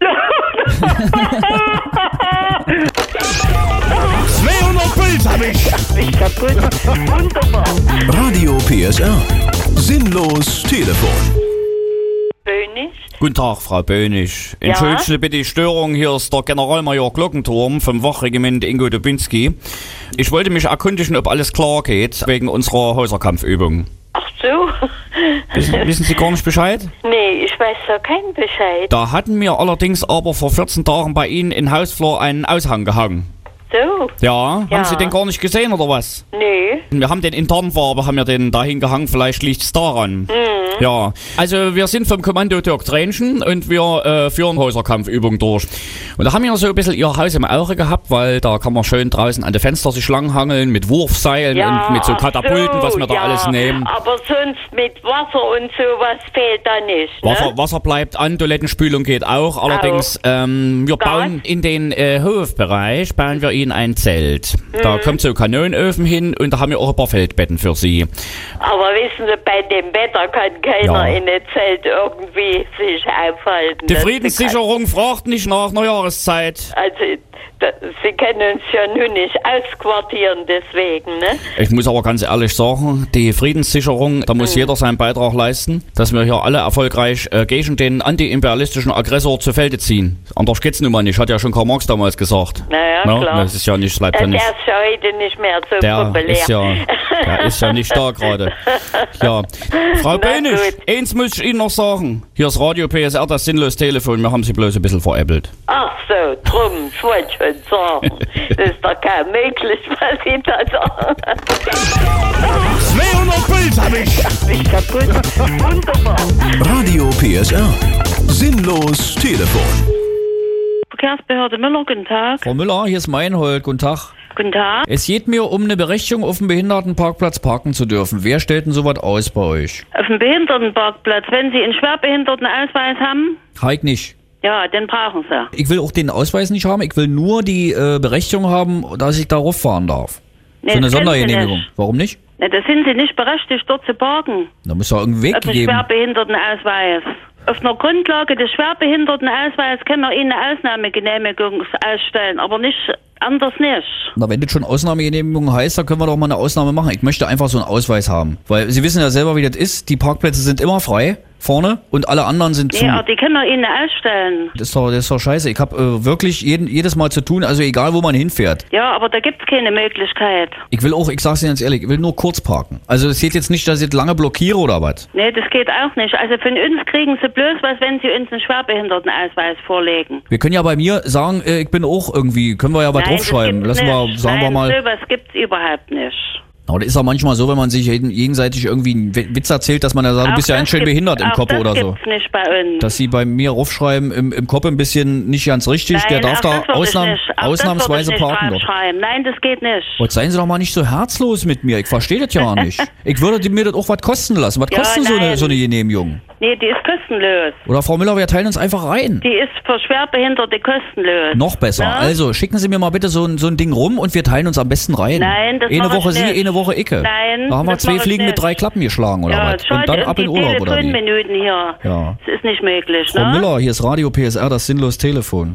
200 Puls hab ich. Ich kaputt. Wunderbar. Radio PSR. Sinnlos Telefon. Böhnig. Guten Tag, Frau Böhnig. Entschuldigen Sie bitte die Störung. Hier ist der Generalmajor Glockenturm vom Wachregiment Ingo Dubinski. Ich wollte mich erkundigen, ob alles klar geht wegen unserer Häuserkampfübung. Ach so? Wissen Sie gar nicht Bescheid? Nee, ich weiß ja keinen Bescheid. Da hatten wir allerdings aber vor 14 Tagen bei Ihnen in Hausflur einen Aushang gehangen. so. Ja, Ja. haben Sie den gar nicht gesehen oder was? Nee. Wir haben den in Tarnfarbe, haben wir den dahin gehangen, vielleicht liegt's daran. Ja, also wir sind vom Kommando Dirk Tränchen und wir führen Häuserkampfübungen durch. Und da haben wir so ein bisschen ihr Haus im Auge gehabt, weil da kann man schön draußen an die Fenster sich langhangeln mit Wurfseilen und mit so Katapulten, was wir da alles nehmen. Aber sonst mit Wasser und sowas fehlt da nicht, ne? Wasser bleibt an, Toilettenspülung geht auch. Allerdings, wir bauen in den Hofbereich, bauen wir Ihnen ein Zelt. Da kommt so Kanonenöfen hin und da haben wir auch ein paar Feldbetten für Sie. Aber wissen Sie, bei dem Wetter kann keiner in ein Zelt irgendwie sich aufhalten. Die Das Friedenssicherung fragt nicht nach einer Jahreszeit. Also, Sie können uns ja nun nicht ausquartieren deswegen, ne? Ich muss aber ganz ehrlich sagen, die Friedenssicherung, da muss jeder seinen Beitrag leisten, dass wir hier alle erfolgreich gegen den antiimperialistischen Aggressor zu Felde ziehen. Anders geht's nun mal nicht, hat ja schon Karl Marx damals gesagt. Naja, klar. Das ist ja nicht, bleibt ja Der nicht. ist ja heute nicht mehr so Der populär. ist ja nicht da gerade. Ja. Frau Böhnisch, eins muss ich Ihnen noch sagen. Hier ist Radio PSR, das sinnlos Telefon. Wir haben Sie bloß ein bisschen veräppelt. Ach so, drum, ich wollte schon sagen. Das ist doch kaum möglich, was Sie da sagen. 200 Puls hab ich. Nicht kaputt. Wunderbar. Radio PSR. Sinnlos Telefon. Verkehrsbehörde Müller, guten Tag. Frau Müller, hier ist Meinhold. Guten Tag. Guten Tag. Es geht mir um eine Berechtigung, auf dem Behindertenparkplatz parken zu dürfen. Wer stellt denn sowas aus bei euch? Auf dem Behindertenparkplatz, wenn Sie einen Schwerbehindertenausweis haben, Heik nicht. ja, den brauchen Sie. Ich will auch den Ausweis nicht haben. Ich will nur die Berechtigung haben, dass ich darauf fahren darf. Nee, Für eine das können Sie Sondergenehmigung. nicht. Warum nicht? Ne, da sind Sie nicht berechtigt, dort zu parken. Da muss ja irgendeinen Weg Auf dem geben. Schwerbehindertenausweis. Auf einer Grundlage des Schwerbehindertenausweises können wir Ihnen eine Ausnahmegenehmigung ausstellen, aber nicht anders nicht. Na, wenn das schon Ausnahmegenehmigung heißt, dann können wir doch mal eine Ausnahme machen. Ich möchte einfach so einen Ausweis haben. Weil Sie wissen ja selber, wie das ist. Die Parkplätze sind immer frei, vorne, und alle anderen sind zu. Nee, aber die können wir Ihnen ausstellen. Das ist doch scheiße. Ich habe wirklich jedes Mal zu tun, also egal, wo man hinfährt. Ja, aber da gibt's keine Möglichkeit. Ich will auch, ich sag's Ihnen ganz ehrlich, ich will nur kurz parken. Also es geht jetzt nicht, dass ich lange blockiere oder was. Nee, das geht auch nicht. Also von uns kriegen Sie bloß was, wenn Sie uns einen Schwerbehindertenausweis vorlegen. Wir können ja bei mir sagen, ich bin auch irgendwie, können wir ja was draufschreiben. das Lassen gibt's wir, nicht. sagen wir mal. Sowas gibt's überhaupt nicht. Aber das ist ja manchmal so, wenn man sich gegenseitig irgendwie einen Witz erzählt, dass man ja sagt, du bist ja ganz schön behindert im Kopf oder so. Das gibt's nicht bei uns. Dass sie bei mir raufschreiben, im Kopf ein bisschen nicht ganz richtig, Nein, der darf auch da das würde ich nicht. Auch ausnahmsweise das würde ich parken nicht dort. draufschreiben. Nein, das geht nicht. Jetzt seien Sie doch mal nicht so herzlos mit mir, ich verstehe das ja nicht. Ich würde mir das auch was kosten lassen. Was Ja, kostet nein. so eine Genehmigung? Nee, die ist kostenlos. Oder Frau Müller, wir teilen uns einfach rein. Die ist für Schwerbehinderte kostenlos. Noch besser. Ja? Also schicken Sie mir mal bitte so ein Ding rum und wir teilen uns am besten rein. Nein, das Eine mach ich Woche Sie, nicht. eine Woche Icke. Nein, Da haben wir das 2 mach ich Fliegen mit nicht. 3 Klappen geschlagen oder Ja, was? Und dann ab in Urlaub oder wie? Telefonminuten hier. Ja. Das ist nicht möglich, Frau ne? Müller, hier ist Radio PSR, das sinnlos Telefon.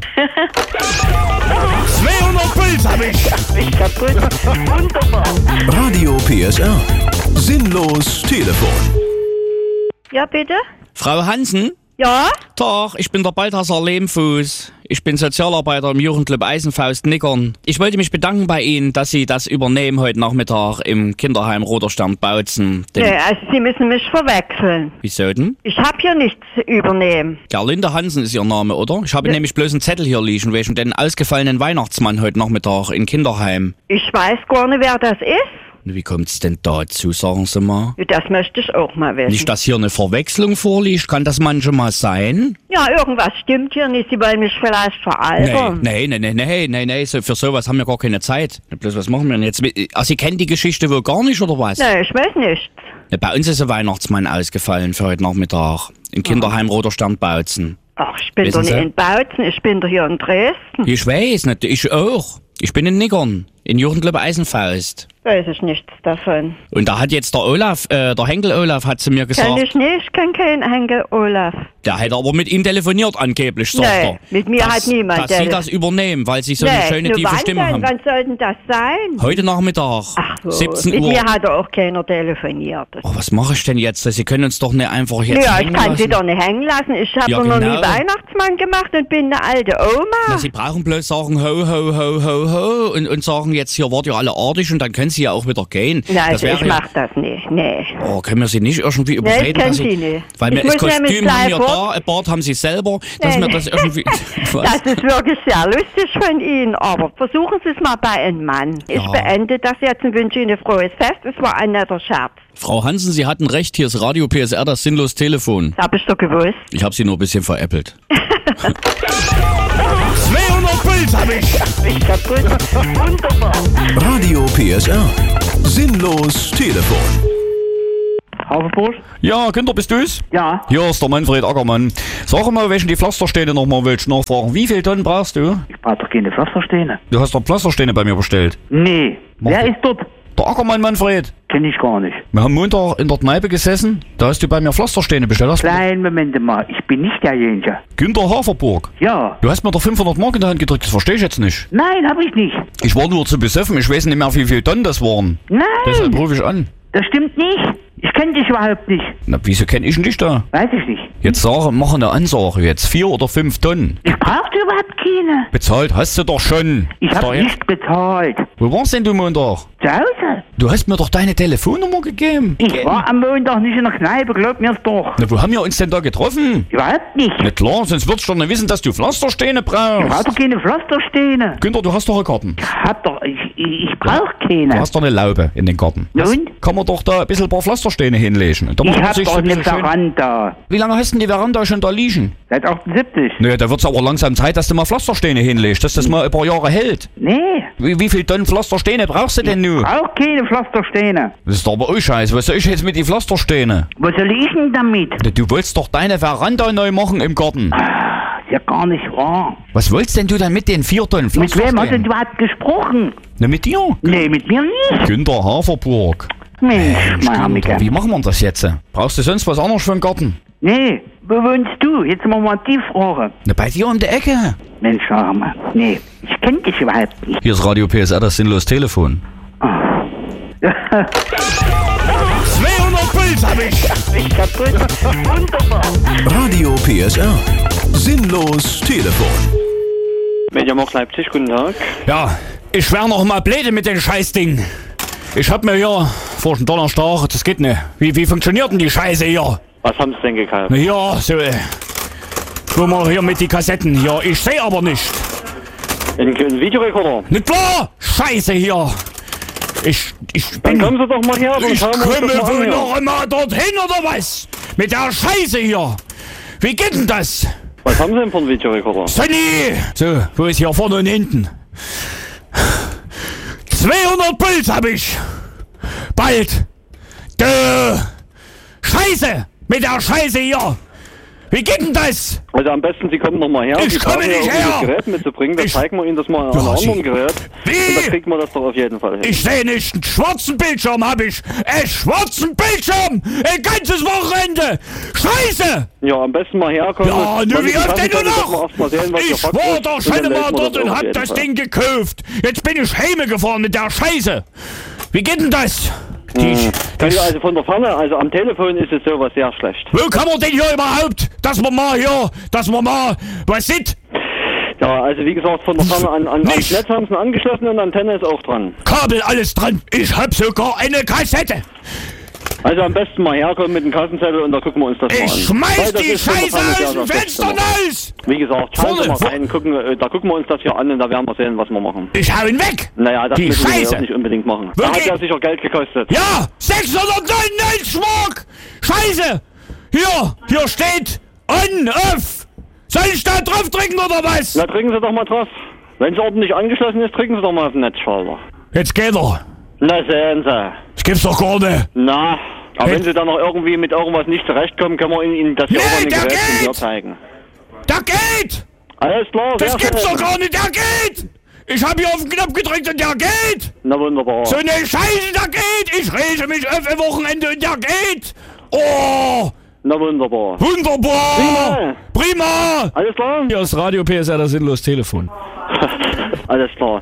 200 Puls hab ich. Nicht kaputt. Wunderbar. Radio PSR. Sinnlos Telefon. Ja, bitte? Frau Hansen? Ja? Tag, ich bin der Balthasar Lehmfuß. Ich bin Sozialarbeiter im Jugendclub Eisenfaust Nickern. Ich wollte mich bedanken bei Ihnen, dass Sie das übernehmen heute Nachmittag im Kinderheim Roter Stern Bautzen. Nee, also Sie müssen mich verwechseln. Wieso denn? Ich habe hier nichts zu übernehmen. Gerlinde Hansen ist Ihr Name, oder? Ich habe nämlich bloß einen Zettel hier liegen, wegen den ausgefallenen Weihnachtsmann heute Nachmittag in Kinderheim. Ich weiß gar nicht, wer das ist. Wie kommt's denn dazu, sagen Sie mal? Ja, das möchte ich auch mal wissen. Nicht, dass hier eine Verwechslung vorliegt, kann das manchmal sein? Ja, irgendwas stimmt hier nicht. Sie wollen mich vielleicht veralbern. Nee, für sowas haben wir gar keine Zeit. Bloß was machen wir denn jetzt? Also, Sie kennen die Geschichte wohl gar nicht, oder was? Nee, ich weiß nicht. Ja, bei uns ist ein Weihnachtsmann ausgefallen für heute Nachmittag. Im Kinderheim Roter Stern Bautzen. Ach, ich bin Wissen doch nicht Sie? in Bautzen, ich bin doch hier in Dresden. Ich weiß nicht, ich auch. Ich bin in Nickern, in Jugendclub Eisenfaust. Weiß ich nichts davon. Und da hat jetzt der Olaf, der Henkel Olaf hat zu mir gesagt, Kenn ich nicht, kenn keinen Henkel Olaf. der hätte aber mit ihm telefoniert angeblich, sagt Nee, er. mit mir hat niemand Dass Sie das übernehmen, weil Sie so eine schöne nur tiefe wann Stimme denn? haben. Wann soll denn das sein? Heute Nachmittag, Ach so, 17 mit Uhr. mir hat auch keiner telefoniert. Oh, was mache ich denn jetzt? Sie können uns doch nicht einfach jetzt Ja, ich hängen kann lassen. Sie doch nicht hängen lassen. Ich habe Ja, noch nie genau. Weihnachtsmann gemacht und bin eine alte Oma. Na, Sie brauchen bloß sagen ho, ho, ho, ho, ho und sagen sagen jetzt hier, wart ihr alle artig und dann können sie ja auch wieder gehen. Ja, also ich mach das nicht, nee. Oh, können wir sie nicht irgendwie überreden? Nee, ich kenn sie nicht. Weil mir das Kostüm haben wir da, ein Bart haben sie selber, dass mir das irgendwie... Das ist wirklich sehr lustig von Ihnen, aber versuchen Sie es mal bei einem Mann. Ja. Ich beende das jetzt und wünsche Ihnen ein frohes Fest. Es war ein netter Scherz. Frau Hansen, Sie hatten recht, hier ist Radio PSR, das sinnlos Telefon. Das hab ich doch gewusst. Ich habe Sie nur ein bisschen veräppelt. 200 Puls hab ich. Ich kaputt. Wunderbar. Radio PSR. Sinnlos Telefon. Haferbrot? Ja, Günther, bist du's? Ja. Hier ist der Manfred Ackermann. Sag mal, welchen die Pflastersteine nochmal willst nachfragen. Wie viele Tonnen brauchst du? Ich brauch doch keine Pflastersteine. Du hast doch Pflastersteine bei mir bestellt. Nee. Wer ist dort? Der Ackermann Manfred. Kenn ich gar nicht. Wir haben Montag in der Kneipe gesessen, da hast du bei mir Pflastersteine bestellt. Kleinen Moment mal, ich bin nicht derjenige. Günther Haferburg. Ja. Du hast mir doch 500 Mark in der Hand gedrückt, das verstehe ich jetzt nicht. Nein, hab ich nicht. Ich war nur zu besoffen, ich weiß nicht mehr, wie viele Tonnen das waren. Nein. Deshalb rufe ich an. Das stimmt nicht. Ich kenne dich überhaupt nicht. Na, wieso kenn ich denn dich da? Weiß ich nicht. Jetzt mach eine Ansage jetzt. 4 oder 5 Tonnen. Ich brauchte überhaupt keine. Bezahlt hast du doch schon. Ich hab nicht bezahlt. Wo warst denn du Montag? Zu Hause. Du hast mir doch deine Telefonnummer gegeben. Ich war am Montag nicht in der Kneipe, glaub mir's doch. Na, wo haben wir uns denn da getroffen? Überhaupt nicht. Na klar, sonst würdest du doch nicht wissen, dass du Pflastersteine brauchst. Ich brauch doch keine Pflastersteine. Günther, du hast doch einen Garten. Ich brauch keine. Du hast doch eine Laube in den Garten. Und? Kann man doch da ein bisschen ein paar Pflastersteine hinlegen. Da Ich macht man hab sich doch so ein eine bisschen schön. Veranda. Wie lange hast denn die Veranda schon da liegen? Seit 78. Naja, da wird's aber langsam Zeit, dass du mal Pflastersteine hinlegst, dass das mal ein paar Jahre hält. Nee. Wie viel Tonnen Pflastersteine brauchst du denn nun? Ich brauch keine Pflastersteine. Das ist doch aber auch scheiße. Was soll ich jetzt mit den Pflastersteinen? Was soll ich denn damit? Du wolltest doch deine Veranda neu machen im Garten. Ja, gar nicht wahr. Was wolltest denn du dann mit den 4 Tonnen Mit Pflastersteinen? wem hast denn du überhaupt gesprochen? Na, mit dir? Nee, mit mir nicht. Günther Haferburg. Mensch, mein Günther, Amiger. wie machen wir das jetzt? Brauchst du sonst was anderes für den Garten? Nee, wo wohnst du? Jetzt mal die Frage. Na, bei dir um die Ecke. Mensch, sag mal. Nee, ich kenn dich überhaupt nicht. Hier ist Radio PSR, das sinnlos Telefon. 200 Puls hab ich. Ich kaputt. Wunderbar. Radio PSR. Sinnlos Telefon. Mediamarkt Leipzig, guten Tag. Ja, ich wär noch mal blöde mit den Scheißding. Ich hab mir hier vor dem Donnerstag, das geht nicht. Wie funktioniert denn die Scheiße hier? Was haben Sie denn gekauft? Na ja, so, guck mal hier mit die Kassetten hier. Ich seh aber nicht. Ein Videorekorder? Nicht klar! Scheiße hier! Ich Dann bin... kommen Sie doch mal her, dann Ich schauen wir uns komme das mal an, wohl ja. noch einmal dorthin, oder was? Mit der Scheiße hier! Wie geht denn das? Was haben Sie denn für einen Videorekorder? Sonny! So, wo ist hier vorne und hinten? 200 Puls hab ich! Bald! Scheiße! Mit der Scheiße hier! Wie geht denn das? Also am besten, Sie kommen noch mal her. Ich Sie komme brauchen nicht ja her. Das Gerät mitzubringen, dann zeigen wir Ihnen das mal an einem anderen Gerät. Und dann kriegt man das doch auf jeden Fall hin. Ich sehe nicht, einen schwarzen Bildschirm hab ich! Einen schwarzen Bildschirm! Ein ganzes Wochenende! Scheiße! Ja, am besten mal herkommen. Ja, nur wie oft denn nur noch? Ich Ich war doch schon mal dort und hab das Ding gekauft. Jetzt bin ich heime gefahren mit der Scheiße. Wie geht denn das? Also von der Ferne, also am Telefon ist es sowas sehr schlecht. Wo kann man denn hier überhaupt, dass man mal was sieht? Ja, also wie gesagt, von der Ferne ans Netz haben sie angeschlossen und Antenne ist auch dran. Kabel, alles dran. Ich hab sogar eine Kassette. Also am besten mal herkommen mit dem Kassenzettel und da gucken wir uns das mal an. Ich schmeiß Weil das die ist von der Scheiße Ferne aus sehr, dem sehr schlecht Fenster gemacht. raus! Wie gesagt, schauen Sie Vorne, mal rein, da gucken wir uns das hier an und da werden wir sehen, was wir machen. Ich hau ihn weg! Naja, das Die müssen wir Scheiße. auch nicht unbedingt machen. Wo Da hat geht- ja sicher Geld gekostet. Ja! 699 Mark! Scheiße! Hier steht on, off! Soll ich da drauf drücken oder was? Na, drücken Sie doch mal drauf. Wenn es ordentlich angeschlossen ist, drücken Sie doch mal auf den Netzschalter. Jetzt geht er. Na, sehen Sie. Das gibt's doch gar nicht. Na, aber wenn Sie dann noch irgendwie mit irgendwas nicht zurechtkommen, können wir Ihnen das hier Nee, auch an den der Geräten hier geht! zeigen. Da geht! Alles klar, Das sehr gibt's schön. doch gar nicht, der geht! Ich hab hier auf den Knopf gedrückt und der geht! Na, wunderbar. So eine Scheiße, der geht! Ich rege mich auf ein Wochenende und der geht! Oh! Na, wunderbar. Wunderbar! Prima! Alles klar? Hier ist Radio PSR, das sinnlos Telefon. Alles klar.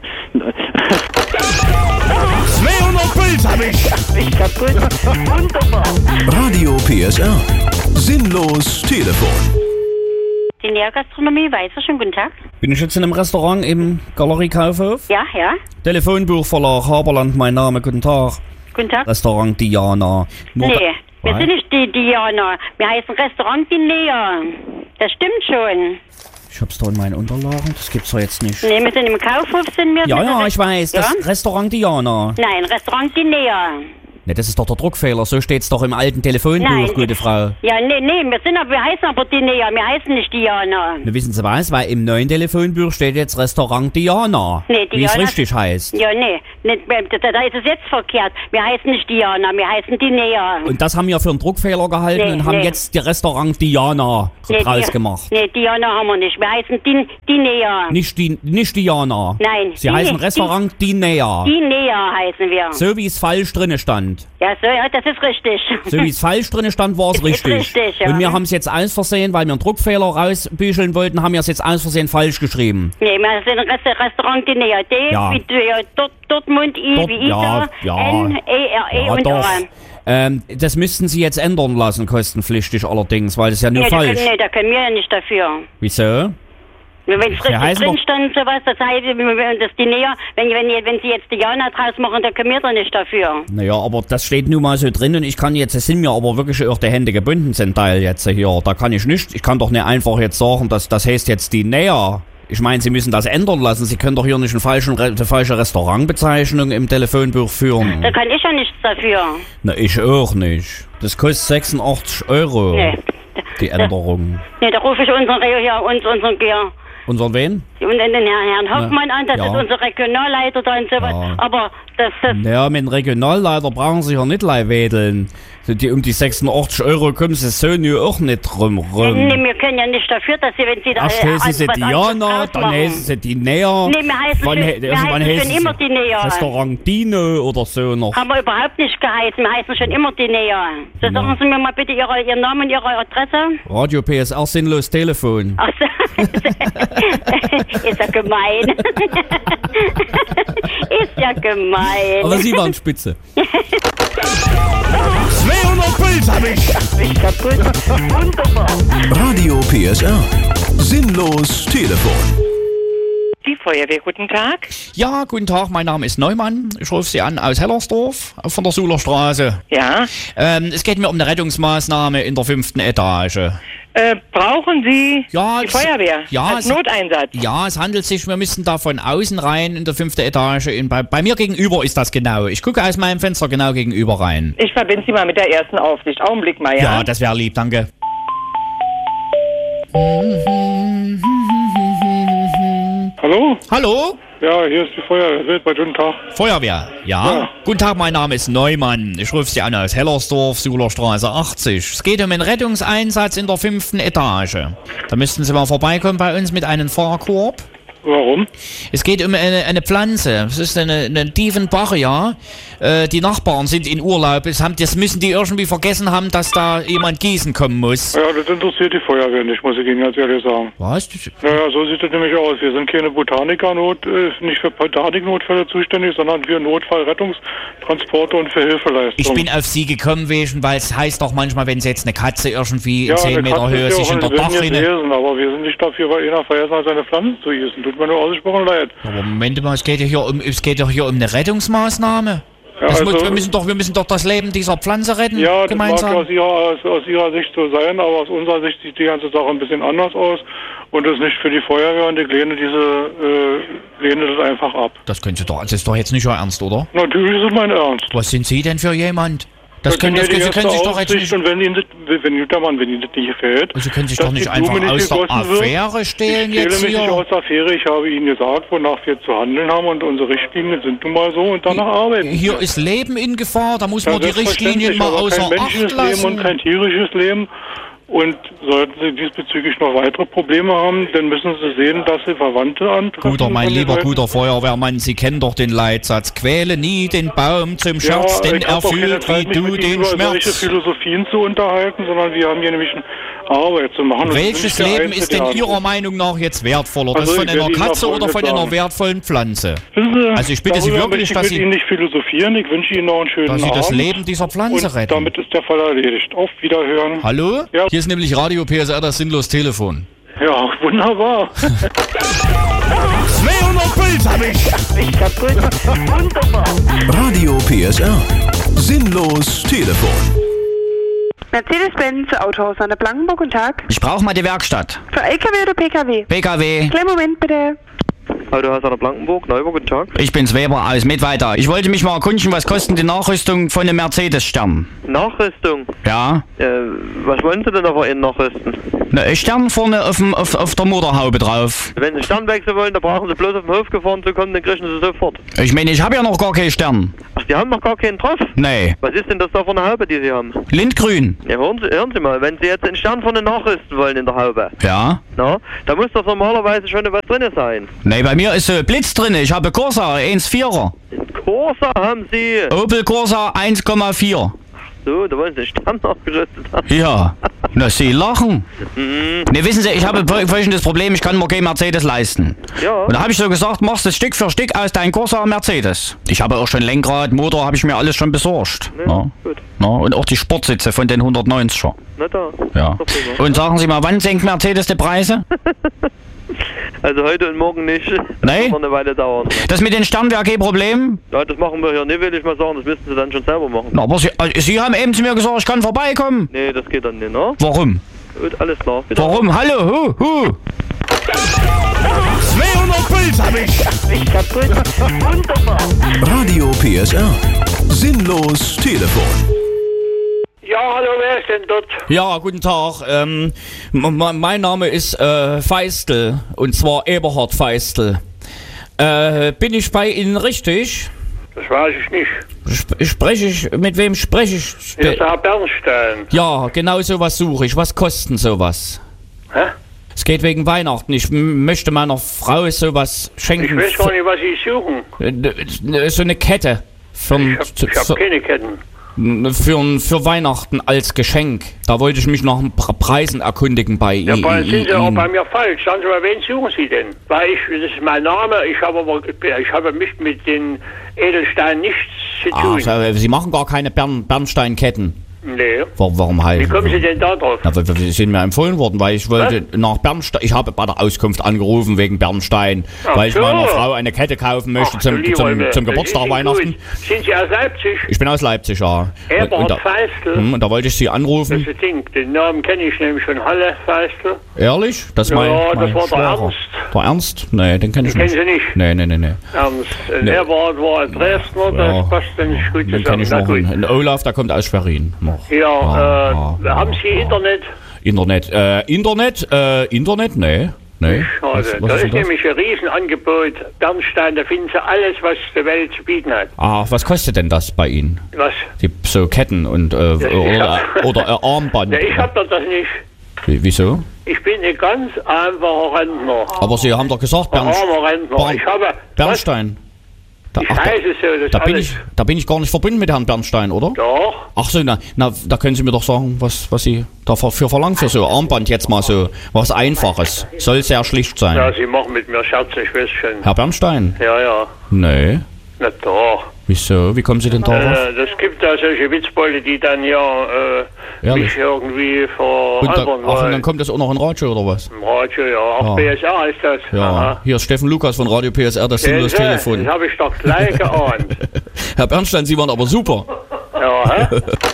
200 Puls hab ich. Ich kaputt. Wunderbar. Radio PSR. Sinnlos Telefon. Die Nährgastronomie, Weißer, schönen guten Tag. Bin ich jetzt in einem Restaurant im Galerie Kaufhof? Ja, ja. Telefonbuchverlag Haberland, mein Name, guten Tag. Guten Tag. Restaurant Diana. Nee, wir sind nicht die Diana. Wir heißen Restaurant die Näher. Das stimmt schon. Ich hab's doch in meinen Unterlagen, das gibt's doch jetzt nicht. Nee, wir sind im Kaufhof, sind wir. Ja, ich weiß, das Restaurant Diana. Nein, Restaurant die Näher. Ne, das ist doch der Druckfehler, so steht's doch im alten Telefonbuch, Nein. gute Frau. Ja, nee, wir heißen aber die Näher, wir heißen nicht Diana. Ne, wissen Sie was, weil im neuen Telefonbuch steht jetzt Restaurant Diana. Nee, wie es Diana- richtig heißt. Ja, nee, da ist es jetzt verkehrt. Wir heißen nicht Diana, wir heißen die Näher. Und das haben wir für einen Druckfehler gehalten Nee, und haben nee. jetzt die Restaurant Diana draus gemacht. Nee, Diana haben wir nicht. Wir heißen die Näher. Nicht Diana. Nein. Sie heißen Restaurant Die Näher. Die Näher heißen wir. So wie es falsch drinne stand. Ja, so, ja, das ist richtig. So wie es falsch drinne stand, war es Ist richtig. richtig, ja. Und wir haben es jetzt aus Versehen, weil wir einen Druckfehler rausbücheln wollten, haben wir es jetzt aus Versehen falsch geschrieben. Nee, wir sind Restaurant die Näher. D Ja. wie Dortmund, I wie Ida, N, E, R, E Ja, und doch. A. Das müssten Sie jetzt ändern lassen, kostenpflichtig allerdings, weil das ist ja nur Nee, falsch. da können wir ja nicht dafür. Wieso? Wenn es richtig heißen drin doch- stand, sowas, das heißt, dass die Näher, wenn Sie jetzt Diana draus machen, dann können wir da nicht dafür. Naja, aber das steht nun mal so drin und ich kann jetzt, es sind mir aber wirklich auch die Hände gebunden zum Teil jetzt hier. Da kann ich nicht, ich kann doch nicht einfach jetzt sagen, dass das heißt jetzt die Näher. Ich meine, Sie müssen das ändern lassen. Sie können doch hier nicht eine falsche Restaurantbezeichnung im Telefonbuch führen. Da kann ich ja nichts dafür. Na, ich auch nicht. Das kostet 86 €, Nee. die Änderung. Nee, da rufe ich unseren Gear. Unseren wen? Und den Herrn Hoffmann an, das Ja. ist unser Regionalleiter da und sowas. Ja. Aber das Ja, mit dem Regionalleiter brauchen Sie ja nicht wedeln. Um die 86 € kommen Sie so nur auch nicht rum. Nee, wir können ja nicht dafür, dass Sie, wenn Sie da Erst heißen sie was Diana, anderes dann machen. heißen sie die Näher. Nee, wir heißen Wann schon- he- wir wann heißen schon heißen immer sie? die Näher. Restaurant Dino oder so noch. Haben wir überhaupt nicht geheißen. Wir heißen schon immer die Näher. So, Ja. sagen Sie mir mal bitte Ihren Namen und Ihre Adresse. Radio PSR sinnlos Telefon. Ach so. Ist ja gemein. Ist ja gemein. Aber Sie waren spitze. 200 Puls hab ich. Ich kaputt. Wunderbar. Radio PSR. Sinnlos Telefon. Die Feuerwehr, guten Tag. Ja, guten Tag, mein Name ist Neumann. Ich rufe Sie an aus Hellersdorf von der Sulerstraße. Ja. Es geht mir um eine Rettungsmaßnahme in der 5. Etage. Brauchen Sie die Feuerwehr Ja, als Noteinsatz? Ja, es handelt sich, wir müssen da von außen rein in der 5. Etage. Bei mir gegenüber ist das genau. Ich gucke aus meinem Fenster genau gegenüber rein. Ich verbinde Sie mal mit der ersten Aufsicht. Augenblick mal, ja? Ja, das wäre lieb, danke. Hallo? Hallo? Ja, hier ist die Feuerwehr. Guten Tag. Feuerwehr, ja. Guten Tag, mein Name ist Neumann. Ich rufe Sie an aus Hellersdorf, Sulerstraße 80. Es geht um einen Rettungseinsatz in der 5. Etage. Da müssten Sie mal vorbeikommen bei uns mit einem Fahrkorb. Warum? Es geht um eine Pflanze. Es ist eine Tiefenbach, ja. Die Nachbarn sind in Urlaub. Das müssen die irgendwie vergessen haben, dass da jemand gießen kommen muss. Ja, das interessiert die Feuerwehr nicht, muss ich Ihnen ganz ehrlich sagen. Was? Naja, so sieht das nämlich aus. Wir sind keine nicht für Botaniknotfälle zuständig, sondern für Notfallrettungstransporte und für Hilfeleistungen. Ich bin auf Sie gekommen, weil es heißt doch manchmal, wenn Sie jetzt eine Katze irgendwie in 10 eine Meter Katze Höhe ist ja sich auch in der ein Willen Dachrinne... gewesen, aber wir sind nicht dafür, weil einer vergessen hat, seine Pflanzen zu gießen. Tut mir nur ausgesprochen leid. Aber Moment mal, es geht ja hier um eine Rettungsmaßnahme. Ja, Wir müssen doch das Leben dieser Pflanze retten, Ja, das gemeinsam. mag aus Ihrer Sicht so sein, aber aus unserer Sicht sieht die ganze Sache ein bisschen anders aus. Und das ist nicht für die Feuerwehr und ich lehne das einfach ab. Das ist doch jetzt nicht Ihr Ernst, oder? Natürlich ist es mein Ernst. Was sind Sie denn für jemand? Das Sie können Sie sich doch jetzt nicht... Und wenn Ihnen das nicht gefällt... Sie können sich dass doch nicht die einfach Blume aus der gegossen wird. Affäre stehlen Ich jetzt stelle mich hier. nicht aus der Affäre. Ich habe Ihnen gesagt, wonach wir zu handeln haben und unsere Richtlinien sind nun mal so und danach arbeiten. Hier ist Leben in Gefahr, da muss Ja, man die Richtlinien mal aber außer kein Acht menschliches Leben lassen. und kein tierisches Leben. Und sollten Sie diesbezüglich noch weitere Probleme haben, dann müssen Sie sehen, dass Sie Verwandte antreffen. Mein lieber guter Feuerwehrmann, Sie kennen doch den Leitsatz. Quäle nie den Baum zum Scherz, denn ich er hab auch keine fühlt Zeit, wie mich du mit Ihnen den über solche Schmerz. Philosophien zu unterhalten, sondern wir haben hier nämlich eine Arbeit zu machen. Und Welches das Leben nicht ist der denn Einzige. Ihrer Meinung nach jetzt wertvoller? Das Also, von ich einer werde Ihnen Katze auch oder von Folgendes einer sagen. wertvollen Pflanze? Wissen Sie, Also ich bitte Sie darüber wirklich, möchte dass ich mit Sie... Ihnen nicht philosophieren. Ich wünsche Ihnen noch einen schönen Dass Sie Abend. das Leben dieser Pflanze und retten. damit ist der Fall erledigt. Auf Wiederhören. Hallo? Ja. Hier ist nämlich Radio PSR, das sinnlos Telefon. Ja, wunderbar. 200 Puls hab ich. Ich kaputt. Wunderbar. Radio PSR. Sinnlos Telefon. Mercedes-Benz Autohaus an der Blankenburg, guten Tag. Ich brauche mal die Werkstatt. Für LKW oder PKW? PKW. Kleinen Moment bitte. Autohaus an der Blankenburg, Neuburg, guten Tag. Ich bin's Weber aus Mittweiter. Ich wollte mich mal erkundigen, was kostet die Nachrüstung von einem Mercedes-Stern? Nachrüstung? Ja. Was wollen Sie denn aber in nachrüsten? Na, ein Stern vorne auf der Motorhaube drauf. Wenn Sie einen Stern wechseln wollen, dann brauchen Sie bloß auf den Hof gefahren zu kommen, dann kriegen Sie sofort. Ich meine, ich habe ja noch gar keinen Stern. Ach, Sie haben noch gar keinen drauf? Nee. Was ist denn das da für eine Haube, die Sie haben? Lindgrün. Ja, hören Sie mal, wenn Sie jetzt einen Stern vorne nachrüsten wollen in der Haube, Ja. na, da muss doch normalerweise schon was drin sein. Nee, bei mir ist so Blitz drin. Ich habe Corsa 1,4er. Corsa haben Sie? Opel Corsa 1,4. So, da wollen Sie einen Stern nachgerüstet haben. Ja. Na, Sie lachen. Ne, wissen Sie, ich habe folgendes Problem, ich kann mir kein Mercedes leisten. Ja. Und da habe ich so gesagt, machst du Stück für Stück aus dein Corsa Mercedes. Ich habe auch schon Lenkrad, Motor, habe ich mir alles schon besorgt. Ja, gut. Na, und auch die Sportsitze von den 190er. Na da. Ja. Und sagen Sie mal, wann senkt Mercedes die Preise? Also heute und morgen nicht. Das Nee? wird noch eine Weile dauern. Das mit den Sternen wäre kein Problem. Ja, das machen wir hier nicht, will ich mal sagen. Das müssen Sie dann schon selber machen. Na, aber Sie haben eben zu mir gesagt, ich kann vorbeikommen. Nee, das geht dann nicht, ne? Warum? Gut, alles klar. Bitte. Warum? Hallo, 200 Puls hab ich. Ich kaputt. Wunderbar. Radio PSR. Sinnlos Telefon. Ja, hallo, wer ist denn dort? Ja, guten Tag. Mein Name ist Feistel, und zwar Eberhard Feistel. Bin ich bei Ihnen richtig? Das weiß ich nicht. Mit wem spreche ich? Hier ist der Herr Bernstein. Ja, genau sowas suche ich. Was kostet sowas? Hä? Es geht wegen Weihnachten. Ich möchte meiner Frau sowas schenken. Ich weiß gar nicht, was Sie suchen. So eine Kette. Ich hab keine Ketten. Für Weihnachten als Geschenk. Da wollte ich mich nach Preisen erkundigen bei Ja, Ihnen. sind Sie auch bei mir falsch. Sagen Sie mal, wen suchen Sie denn? Weil das ist mein Name, ich habe mich mit den Edelsteinen nichts zu tun. Sie machen gar keine Bernsteinketten. Nee. Warum halt? Wie kommen Sie denn da drauf? Na, wir sind mir empfohlen worden, weil ich wollte nach Bernstein. Ich habe bei der Auskunft angerufen wegen Bernstein, weil ich meiner Frau eine Kette kaufen möchte zum Geburtstag Weihnachten. Sind Sie aus Leipzig? Ich bin aus Leipzig, ja. Eberhard Feistel. Und da wollte ich Sie anrufen. Das Ding, den Namen kenne ich nämlich von Halle Feistel. Ehrlich? Das ist Ja, mein das war der Schwager. Ernst. Der Ernst? Nee, den kenne ich Den nicht. kennen Sie nicht? Nee. Ernst. Nee. Eberhard war ein Dresdner, das passt dann nicht gut Den kenne zusammen. ich noch. Ein Olaf, der kommt aus Schwerin. Noch. Ja, haben Sie Internet? Internet? Nee. Schade. Da ist nämlich ein Riesenangebot. Bernstein, da finden Sie alles, was die Welt zu bieten hat. Was kostet denn das bei Ihnen? Was? So Ketten und oder Armband? Ja, ich hab doch das nicht. Wieso? Ich bin ein ganz einfacher Rentner. Aber Sie haben doch gesagt, Ein armer Rentner. Ich habe... Bernstein. Ich weiß es so, das alles. Da bin ich gar nicht verbunden mit Herrn Bernstein, oder? Doch. Ach so, na, da können Sie mir doch sagen, was Sie dafür verlangen für so Armband jetzt mal so was Einfaches. Soll sehr schlicht sein. Ja, Sie machen mit mir Scherz, ich weiß schon. Herr Bernstein? Ja. Nee. Na doch. Wieso? Wie kommen Sie denn darauf? Das gibt da solche Witzbolle, die dann mich irgendwie veralbern Und wollen. dann kommt das auch noch in Radio, oder was? Im Radio, ja. Auch Ja. PSR ist das. Ja, Aha. hier ist Steffen Lukas von Radio PSR, das sinnlos Das Telefon. habe ich doch gleich geahnt. Herr Bernstein, Sie waren aber super. Ja, hä?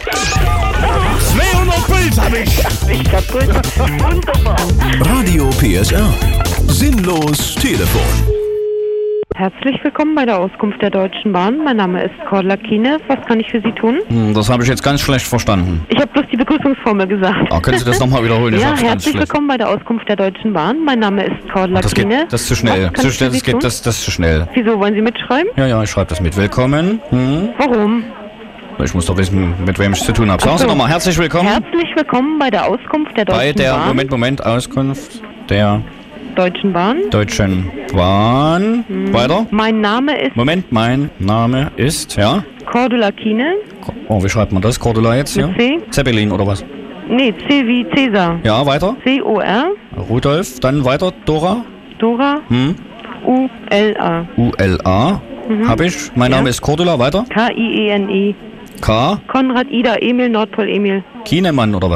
200 Puls hab ich. Ich kaputt. Wunderbar. Radio PSR. Sinnlos Telefon. Herzlich willkommen bei der Auskunft der Deutschen Bahn. Mein Name ist Cordula Kiene. Was kann ich für Sie tun? Das habe ich jetzt ganz schlecht verstanden. Ich habe bloß die Begrüßungsformel gesagt. Können Sie das nochmal wiederholen? Ich Ja, hab's ganz herzlich schlecht. willkommen bei der Auskunft der Deutschen Bahn. Mein Name ist Cordula Das Kiene. geht, das ist zu schnell. Was kann ich für Sie tun? Das ist zu schnell. Wieso, wollen Sie mitschreiben? Ja, ich schreibe das mit. Willkommen. Warum? Ich muss doch wissen, mit wem ich zu tun habe. Sagen Sie nochmal, herzlich willkommen Herzlich willkommen bei der Auskunft der Deutschen bei der, Bahn. Moment, Auskunft der Deutschen Bahn. Deutschen Bahn. Weiter? Mein Name ist Mein Name ist, ja? Cordula Kiene. Oh, wie schreibt man das? Cordula jetzt hier? Mit C? Zeppelin oder was? Nee, C wie Cäsar. Ja, weiter? C-O-R. Rudolf, dann weiter, Dora? Dora. U-L-A. U-L-A. Hab ich. Mein Name ist Cordula, weiter? K-I-E-N-E. K? Konrad Ida Emil Nordpol Emil. Kienemann oder was?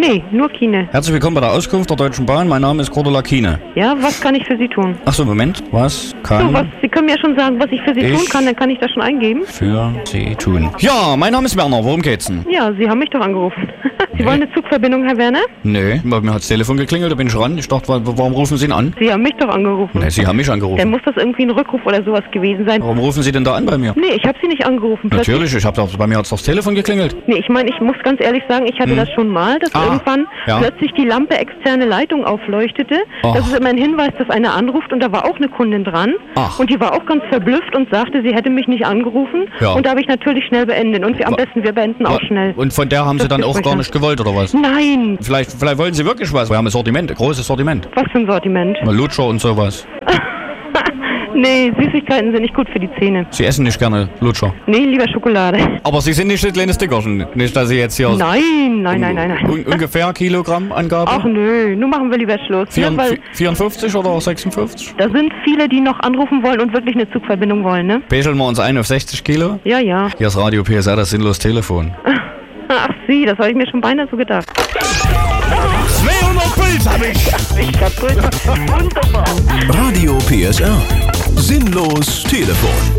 Nee, nur Kine. Herzlich willkommen bei der Auskunft der Deutschen Bahn. Mein Name ist Cordula Kine. Ja, was kann ich für Sie tun? Ach so, Moment. Was kann Sie können mir schon sagen, was ich für Sie tun kann, dann kann ich das schon eingeben. für Sie tun? Ja, mein Name ist Werner. Worum geht's denn? Ja, Sie haben mich doch angerufen. Sie wollen eine Zugverbindung, Herr Werner? Nee, bei mir hat das Telefon geklingelt, da bin ich ran. Ich dachte, warum rufen Sie ihn an? Sie haben mich doch angerufen. Nee, Sie haben mich angerufen. Dann muss das irgendwie ein Rückruf oder sowas gewesen sein. Warum rufen Sie denn da an bei mir? Nee, ich habe Sie nicht angerufen. Natürlich, bei mir hat das Telefon geklingelt. Nee, ich meine, ich muss ganz ehrlich sagen, ich hatte das schon mal, dass irgendwann plötzlich die Lampe externe Leitung aufleuchtete. Ach. Das ist immer ein Hinweis, dass einer anruft und da war auch eine Kundin dran. Ach. Und die war auch ganz verblüfft und sagte, sie hätte mich nicht angerufen. Ja. Und da habe ich natürlich schnell beendet. Und am besten, wir beenden auch schnell. Und von der haben Sie dann auch gar nicht gewollt, oder was? Nein. Vielleicht wollen Sie wirklich was. Wir haben ein Sortiment, ein großes Sortiment. Was für ein Sortiment? Mal Lutscher und sowas. Nee, Süßigkeiten sind nicht gut für die Zähne. Sie essen nicht gerne Lutscher. Nee, lieber Schokolade. Aber Sie sind nicht das kleine Stickerchen. Nicht, dass Sie jetzt hier... Nein. Ungefähr Kilogrammangabe? Ach nö, nun machen wir lieber Schluss. 54 oder 56? Da sind viele, die noch anrufen wollen und wirklich eine Zugverbindung wollen, ne? Pegeln wir uns ein auf 60 Kilo? Ja. Hier ist Radio PSR, das sinnlos Telefon. Ach Sie, das habe ich mir schon beinahe so gedacht. 200 Puls hab ich kaputt. Wunderbar. Radio PSR. Sinnlos Telefon.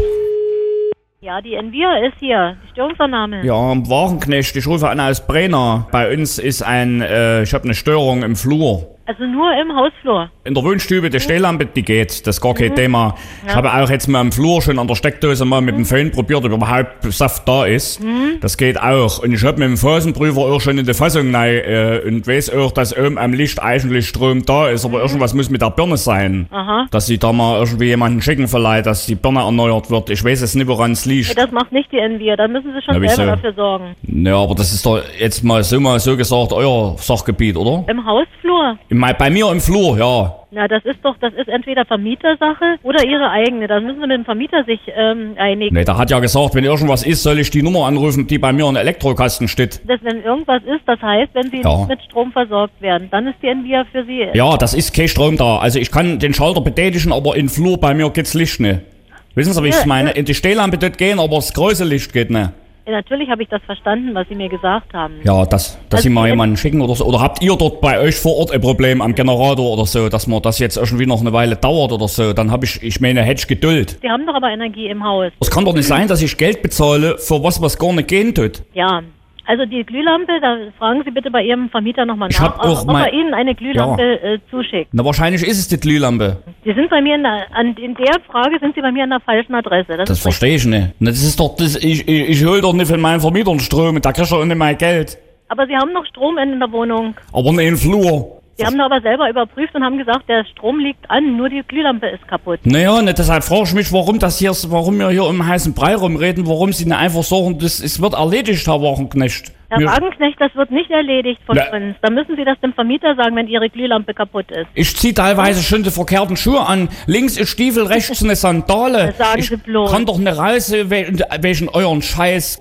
Ja, die Envia ist hier. Die Störungsannahme. Ja, Wagenknecht, ich rufe an aus Brenner. Bei uns ist ich habe eine Störung im Flur. Also nur im Hausflur. In der Wohnstube, die Stehlampe, die geht, das ist gar kein Thema. Ja. Ich habe auch jetzt mal im Flur schon an der Steckdose mal mit dem Föhn probiert, ob überhaupt Saft da ist. Das geht auch. Und ich habe mit dem Phasenprüfer auch schon in der Fassung rein und weiß auch, dass oben am Licht eigentlich Strom da ist, aber irgendwas muss mit der Birne sein. Aha. Dass sie da mal irgendwie jemanden schicken vielleicht, dass die Birne erneuert wird. Ich weiß es nicht, woran es liegt. Das macht nicht die Envia, da müssen Sie schon Na, selber wieso? dafür sorgen. Ja, aber das ist doch jetzt mal so gesagt euer Sachgebiet, oder? Im Hausflur? Bei mir im Flur, ja. Na, das ist entweder Vermietersache oder Ihre eigene. Da müssen Sie mit dem Vermieter sich einigen. Nee, der hat ja gesagt, wenn irgendwas ist, soll ich die Nummer anrufen, die bei mir in der Elektrokasten steht. Wenn irgendwas ist, das heißt, wenn Sie nicht mit Strom versorgt werden, dann ist die Envia für Sie. Ja, das ist kein Strom da. Also ich kann den Schalter betätigen, aber im Flur bei mir geht's Licht nicht. Wissen Sie, wie ich es meine? In die Stehlampe dort gehen, aber das große Licht geht nicht. Ja, natürlich habe ich das verstanden, was Sie mir gesagt haben. Ja, dass Sie mal jemanden schicken oder so. Oder habt ihr dort bei euch vor Ort ein Problem am Generator oder so, dass man das jetzt irgendwie noch eine Weile dauert oder so? Dann habe ich meine, hätte ich Geduld. Sie haben doch aber Energie im Haus. Es kann doch nicht sein, dass ich Geld bezahle für was gar nicht gehen tut. Ja. Also die Glühlampe, da fragen Sie bitte bei Ihrem Vermieter nochmal nach, ob er Ihnen eine Glühlampe zuschickt. Na, wahrscheinlich ist es die Glühlampe. Sie sind bei mir in der Frage sind Sie bei mir an der falschen Adresse. Das verstehe ich nicht. Das ist doch, ich hole doch nicht von meinen Vermietern Strom, da krieg ich doch nicht mein Geld. Aber Sie haben noch Strom in der Wohnung. Aber nicht im Flur. Sie haben da aber selber überprüft und haben gesagt, der Strom liegt an, nur die Glühlampe ist kaputt. Naja, ne, deshalb frage ich mich, warum wir hier im heißen Brei rumreden, warum Sie nicht einfach sagen, es wird erledigt, Herr Wagenknecht. Herr Wagenknecht, das wird nicht erledigt von uns. Da müssen Sie das dem Vermieter sagen, wenn Ihre Glühlampe kaputt ist. Ich ziehe teilweise schon die verkehrten Schuhe an. Links ist Stiefel, rechts eine Sandale. Das sagen Sie bloß. Ich kann doch nicht raus wegen euren Scheiß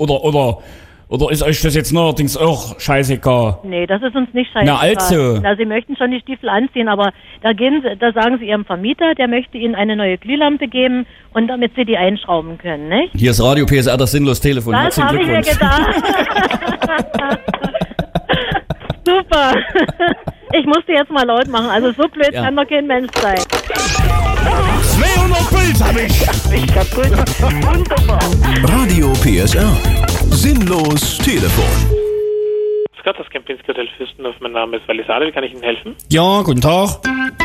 oder ist euch das jetzt neuerdings auch scheißegal? Nee, das ist uns nicht scheißegal. Na also. Na, Sie möchten schon die Stiefel anziehen, aber da sagen Sie Ihrem Vermieter, der möchte Ihnen eine neue Glühlampe geben und damit Sie die einschrauben können, nicht? Hier ist Radio PSR, das sinnlos Telefon. Das habe ich mir gedacht. Super. Ich musste jetzt mal laut machen, also so blöd kann doch kein Mensch sein. 200 Puls hab ich kaputt. Wunderbar. Radio PSR. Sinnlos Telefon. Gott, das Kempinski Hotel Fürstenhof. Mein Name ist Walisade. Wie kann ich Ihnen helfen? Ja, guten Tag.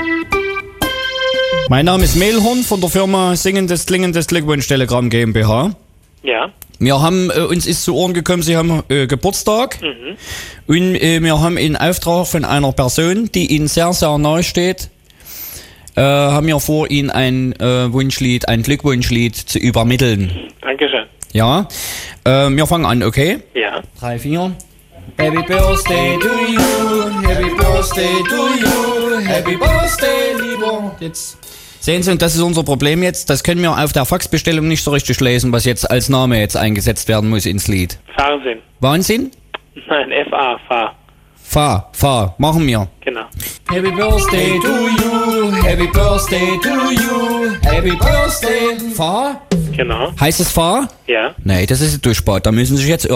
Mein Name ist Mehlhorn von der Firma Singendes Klingendes Glückwunsch Telegramm GmbH. Ja. Wir haben, uns ist zu Ohren gekommen, Sie haben Geburtstag. Und wir haben in Auftrag von einer Person, die Ihnen sehr, sehr nahe steht, haben wir vor, Ihnen ein Wunschlied, ein Glückwunschlied zu übermitteln. Dankeschön. Ja. Wir fangen an, okay? Ja. 3, 4. Happy Birthday to you, Happy Birthday to you, Happy Birthday, lieber. Jetzt sehen Sie, und das ist unser Problem jetzt, das können wir auf der Faxbestellung nicht so richtig lesen, was jetzt als Name jetzt eingesetzt werden muss ins Lied. Fahrsinn. Wahnsinn? Nein, F-A, Fahr, machen wir. Genau. Happy Birthday to you, Happy Birthday to you, Happy Birthday. Fahr? Genau. Heißt es Fahr? Ja. Nee, das ist ein Durchbad, da müssen Sie sich jetzt irren.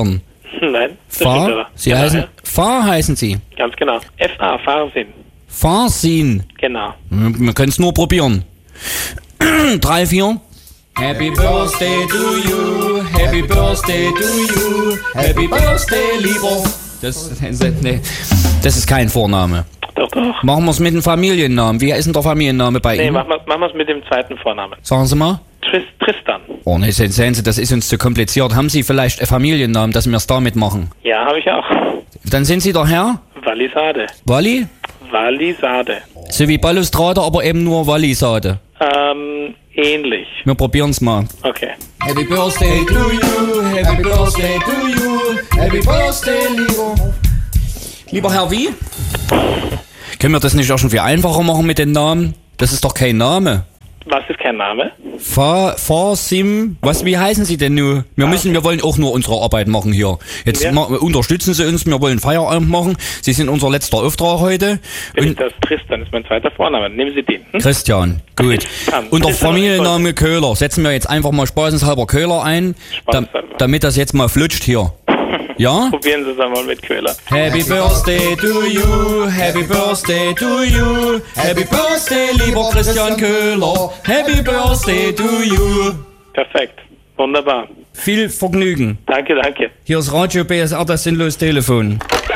Nein. Sie heißen Fahr heißen Sie? Ganz genau. F-A, Farsin. Farsin. Genau. Wir können es nur probieren. 3, 4. Happy Birthday to you, Happy Birthday to you, Happy Birthday, lieber. Das ist kein Vorname. Doch. Machen wir es mit dem Familiennamen. Wie ist denn der Familienname bei Ihnen? Nee, machen wir es mit dem zweiten Vornamen. Sagen Sie mal. Tristan. Oh ne, sehen Sie, das ist uns zu kompliziert. Haben Sie vielleicht einen Familiennamen, dass wir es damit machen? Ja, habe ich auch. Dann sind Sie der Herr? Wallisade. Walli? Wallisade. So wie Balustrade, aber eben nur Wallisade. Ähnlich. Wir probieren es mal. Okay. Happy Birthday to you, Happy Birthday to you, Happy Birthday, lieber. Lieber Herr wie? Können wir das nicht auch schon viel einfacher machen mit den Namen? Das ist doch kein Name. Was ist kein Name? Farsim. Wie heißen Sie denn nur? Wir wollen auch nur unsere Arbeit machen hier. Jetzt unterstützen Sie uns, wir wollen Feierabend machen. Sie sind unser letzter Auftrag heute. Das Tristan ist mein zweiter Vorname. Nehmen Sie den. Christian, gut. Und der Familienname Köhler. Setzen wir jetzt einfach mal spaßenshalber Köhler ein, damit das jetzt mal flutscht hier. Ja? Probieren Sie es einmal mit Köhler. Happy Birthday to you, Happy Birthday to you, Happy Birthday, lieber Christian Köhler, Happy Birthday to you. Perfekt. Wunderbar. Viel Vergnügen. Danke. Hier ist Radio PSR, das sinnlos Telefon.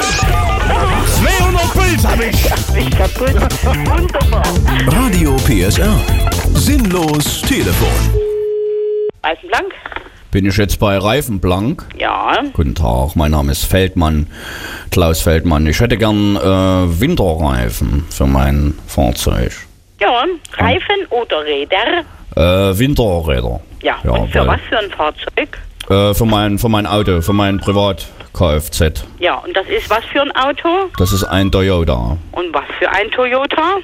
200 Puls hab ich kaputt. Wunderbar. Radio PSR. Sinnlos Telefon. Reifenblank? Bin ich jetzt bei Reifenblank? Ja. Guten Tag, mein Name ist Feldmann, Klaus Feldmann. Ich hätte gern Winterreifen für mein Fahrzeug. Ja, Reifen oder Räder? Winterräder. Ja, und für was für ein Fahrzeug? Für mein Auto, für mein Privat-Kfz. Ja, und das ist was für ein Auto? Das ist ein Toyota. Und was für ein Toyota?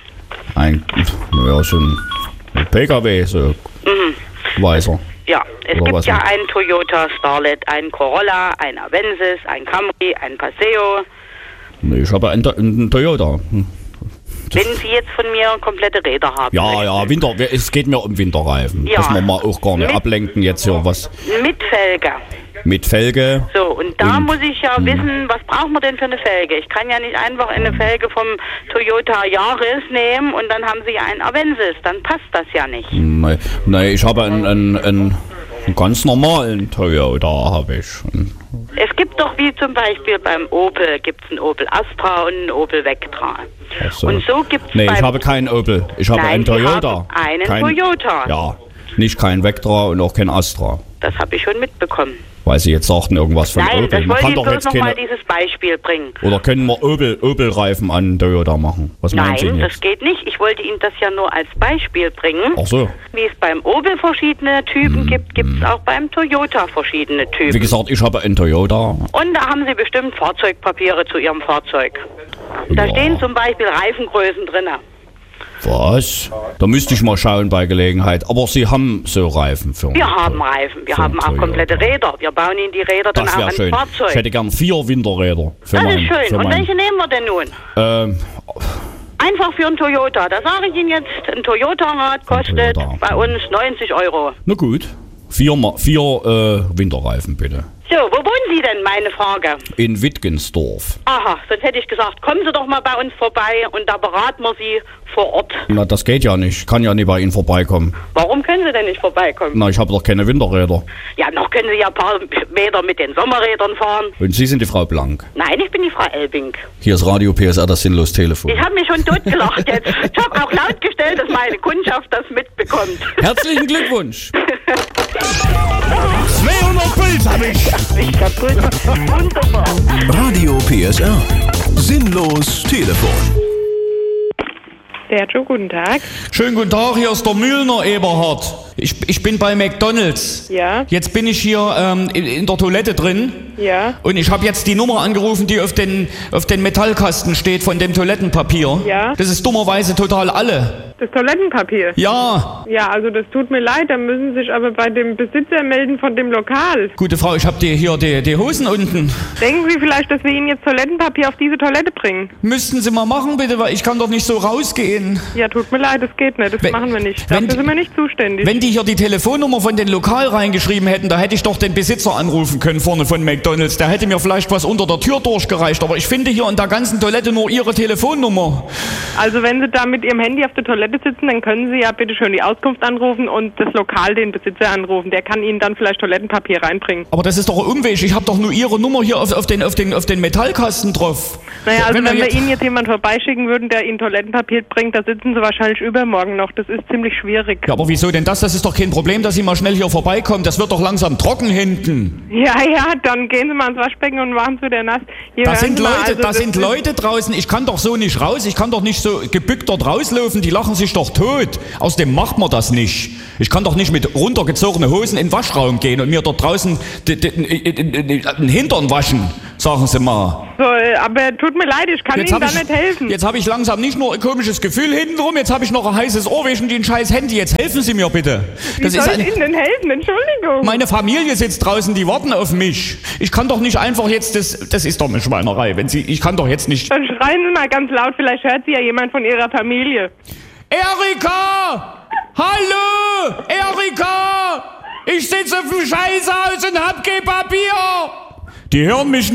So ein PKW, so weißer. Ja, es gibt ja einen Toyota Starlet, einen Corolla, einen Avensis, einen Camry, einen Paseo. Nee, ich habe einen Toyota. Wenn Sie jetzt von mir komplette Räder haben. Ja, es geht mir um Winterreifen. Ja. Dass wir mal auch gar nicht ablenken jetzt hier was. Mit Felge. Mit Felge. So, und da muss ich ja wissen, was brauchen wir denn für eine Felge? Ich kann ja nicht einfach eine Felge vom Toyota Yaris nehmen und dann haben Sie ja einen Avensis. Dann passt das ja nicht. Nee, ich habe einen ganz normalen Toyota, habe ich. Es gibt doch wie zum Beispiel beim Opel, gibt es einen Opel Astra und einen Opel Vectra. So. Und so gibt es ich habe keinen Opel. Ich habe einen Toyota. Toyota. Ja, nicht kein Vectra und auch kein Astra. Das habe ich schon mitbekommen. Weil Sie jetzt sagten irgendwas von Opel. Nein, das wollte ich bloß nochmal dieses Beispiel bringen. Oder können wir Opel-Reifen an Toyota machen? Was meinen Sie jetzt? Nein, das geht nicht. Ich wollte Ihnen das ja nur als Beispiel bringen. Ach so. Wie es beim Opel verschiedene Typen gibt, gibt es auch beim Toyota verschiedene Typen. Wie gesagt, ich habe einen Toyota. Und da haben Sie bestimmt Fahrzeugpapiere zu Ihrem Fahrzeug. Da stehen zum Beispiel Reifengrößen drin. Was? Da müsste ich mal schauen bei Gelegenheit. Aber Sie haben so Reifen für mich. Wir haben Reifen. Wir haben auch komplette Räder. Wir bauen Ihnen die Räder dann auch ans Fahrzeug. Ich hätte gern 4 Winterräder. Das ist schön. Und welche nehmen wir denn nun? Einfach für einen Toyota. Da sage ich Ihnen jetzt, ein Toyota-Rad kostet bei uns 90 €. Na gut. 4 Winterreifen bitte. So, wo wohnen Sie denn, meine Frage? In Wittgensdorf. Aha, sonst hätte ich gesagt, kommen Sie doch mal bei uns vorbei und da beraten wir Sie vor Ort. Na, das geht ja nicht. Ich kann ja nie bei Ihnen vorbeikommen. Warum können Sie denn nicht vorbeikommen? Na, ich habe doch keine Winterräder. Ja, noch können Sie ja ein paar Meter mit den Sommerrädern fahren. Und Sie sind die Frau Blank? Nein, ich bin die Frau Elbing. Hier ist Radio PSR, das sinnlos Telefon. Ich habe mich schon totgelacht jetzt. Ich habe auch laut gestellt, dass meine Kundschaft das mitbekommt. Herzlichen Glückwunsch. 200 Puls hab ich kaputt. Wunderbar. Radio PSR. Sinnlos Telefon. Sergio, guten Tag. Schönen guten Tag, hier ist der Mühlner Eberhard. Ich bin bei McDonald's. Ja. Jetzt bin ich hier in der Toilette drin. Ja. Und ich habe jetzt die Nummer angerufen, die auf den Metallkasten steht von dem Toilettenpapier. Ja. Das ist dummerweise total alle. Das Toilettenpapier? Ja. Ja, also das tut mir leid, da müssen Sie sich aber bei dem Besitzer melden von dem Lokal. Gute Frau, ich habe hier die Hosen unten. Denken Sie vielleicht, dass wir Ihnen jetzt Toilettenpapier auf diese Toilette bringen? Müssten Sie mal machen, bitte, weil ich kann doch nicht so rausgehen. Ja, tut mir leid, das geht nicht, das machen wir nicht. Dafür sind wir nicht zuständig. Wenn die hier die Telefonnummer von den Lokal reingeschrieben hätten, da hätte ich doch den Besitzer anrufen können vorne von McDonald's. McDonald's. Der hätte mir vielleicht was unter der Tür durchgereicht. Aber ich finde hier in der ganzen Toilette nur Ihre Telefonnummer. Also wenn Sie da mit Ihrem Handy auf der Toilette sitzen, dann können Sie ja bitte schön die Auskunft anrufen und das Lokal den Besitzer anrufen. Der kann Ihnen dann vielleicht Toilettenpapier reinbringen. Aber das ist doch ein Umweg. Ich habe doch nur Ihre Nummer hier auf den Metallkasten drauf. Naja, also wenn wir Ihnen jetzt jemand vorbeischicken würden, der Ihnen Toilettenpapier bringt, da sitzen Sie wahrscheinlich übermorgen noch. Das ist ziemlich schwierig. Ja, aber wieso denn das? Das ist doch kein Problem, dass Sie mal schnell hier vorbeikommen. Das wird doch langsam trocken hinten. Ja, dann gehen Sie mal ins Waschbecken und machen es wieder nass. Da sind Leute draußen. Ich kann doch so nicht raus. Ich kann doch nicht so gebückt dort rauslaufen. Die lachen sich doch tot. Außerdem macht man das nicht. Ich kann doch nicht mit runtergezogenen Hosen in den Waschraum gehen und mir dort draußen den Hintern waschen. Sagen Sie mal. So, aber tut mir leid, ich kann Ihnen da nicht helfen. Jetzt habe ich langsam nicht nur ein komisches Gefühl hintenrum, jetzt habe ich noch ein heißes Ohr wegen dem scheiß Handy. Jetzt helfen Sie mir bitte. Wie soll ich Ihnen denn helfen? Entschuldigung. Meine Familie sitzt draußen, die warten auf mich. Ich kann doch nicht einfach jetzt, das ist doch eine Schweinerei. Ich kann doch jetzt nicht... Dann schreien Sie mal ganz laut, vielleicht hört Sie ja jemand von Ihrer Familie. Erika! Hallo! Erika! Ich sitze auf dem Scheißhaus und hab kein Papier! Die hören mich nicht.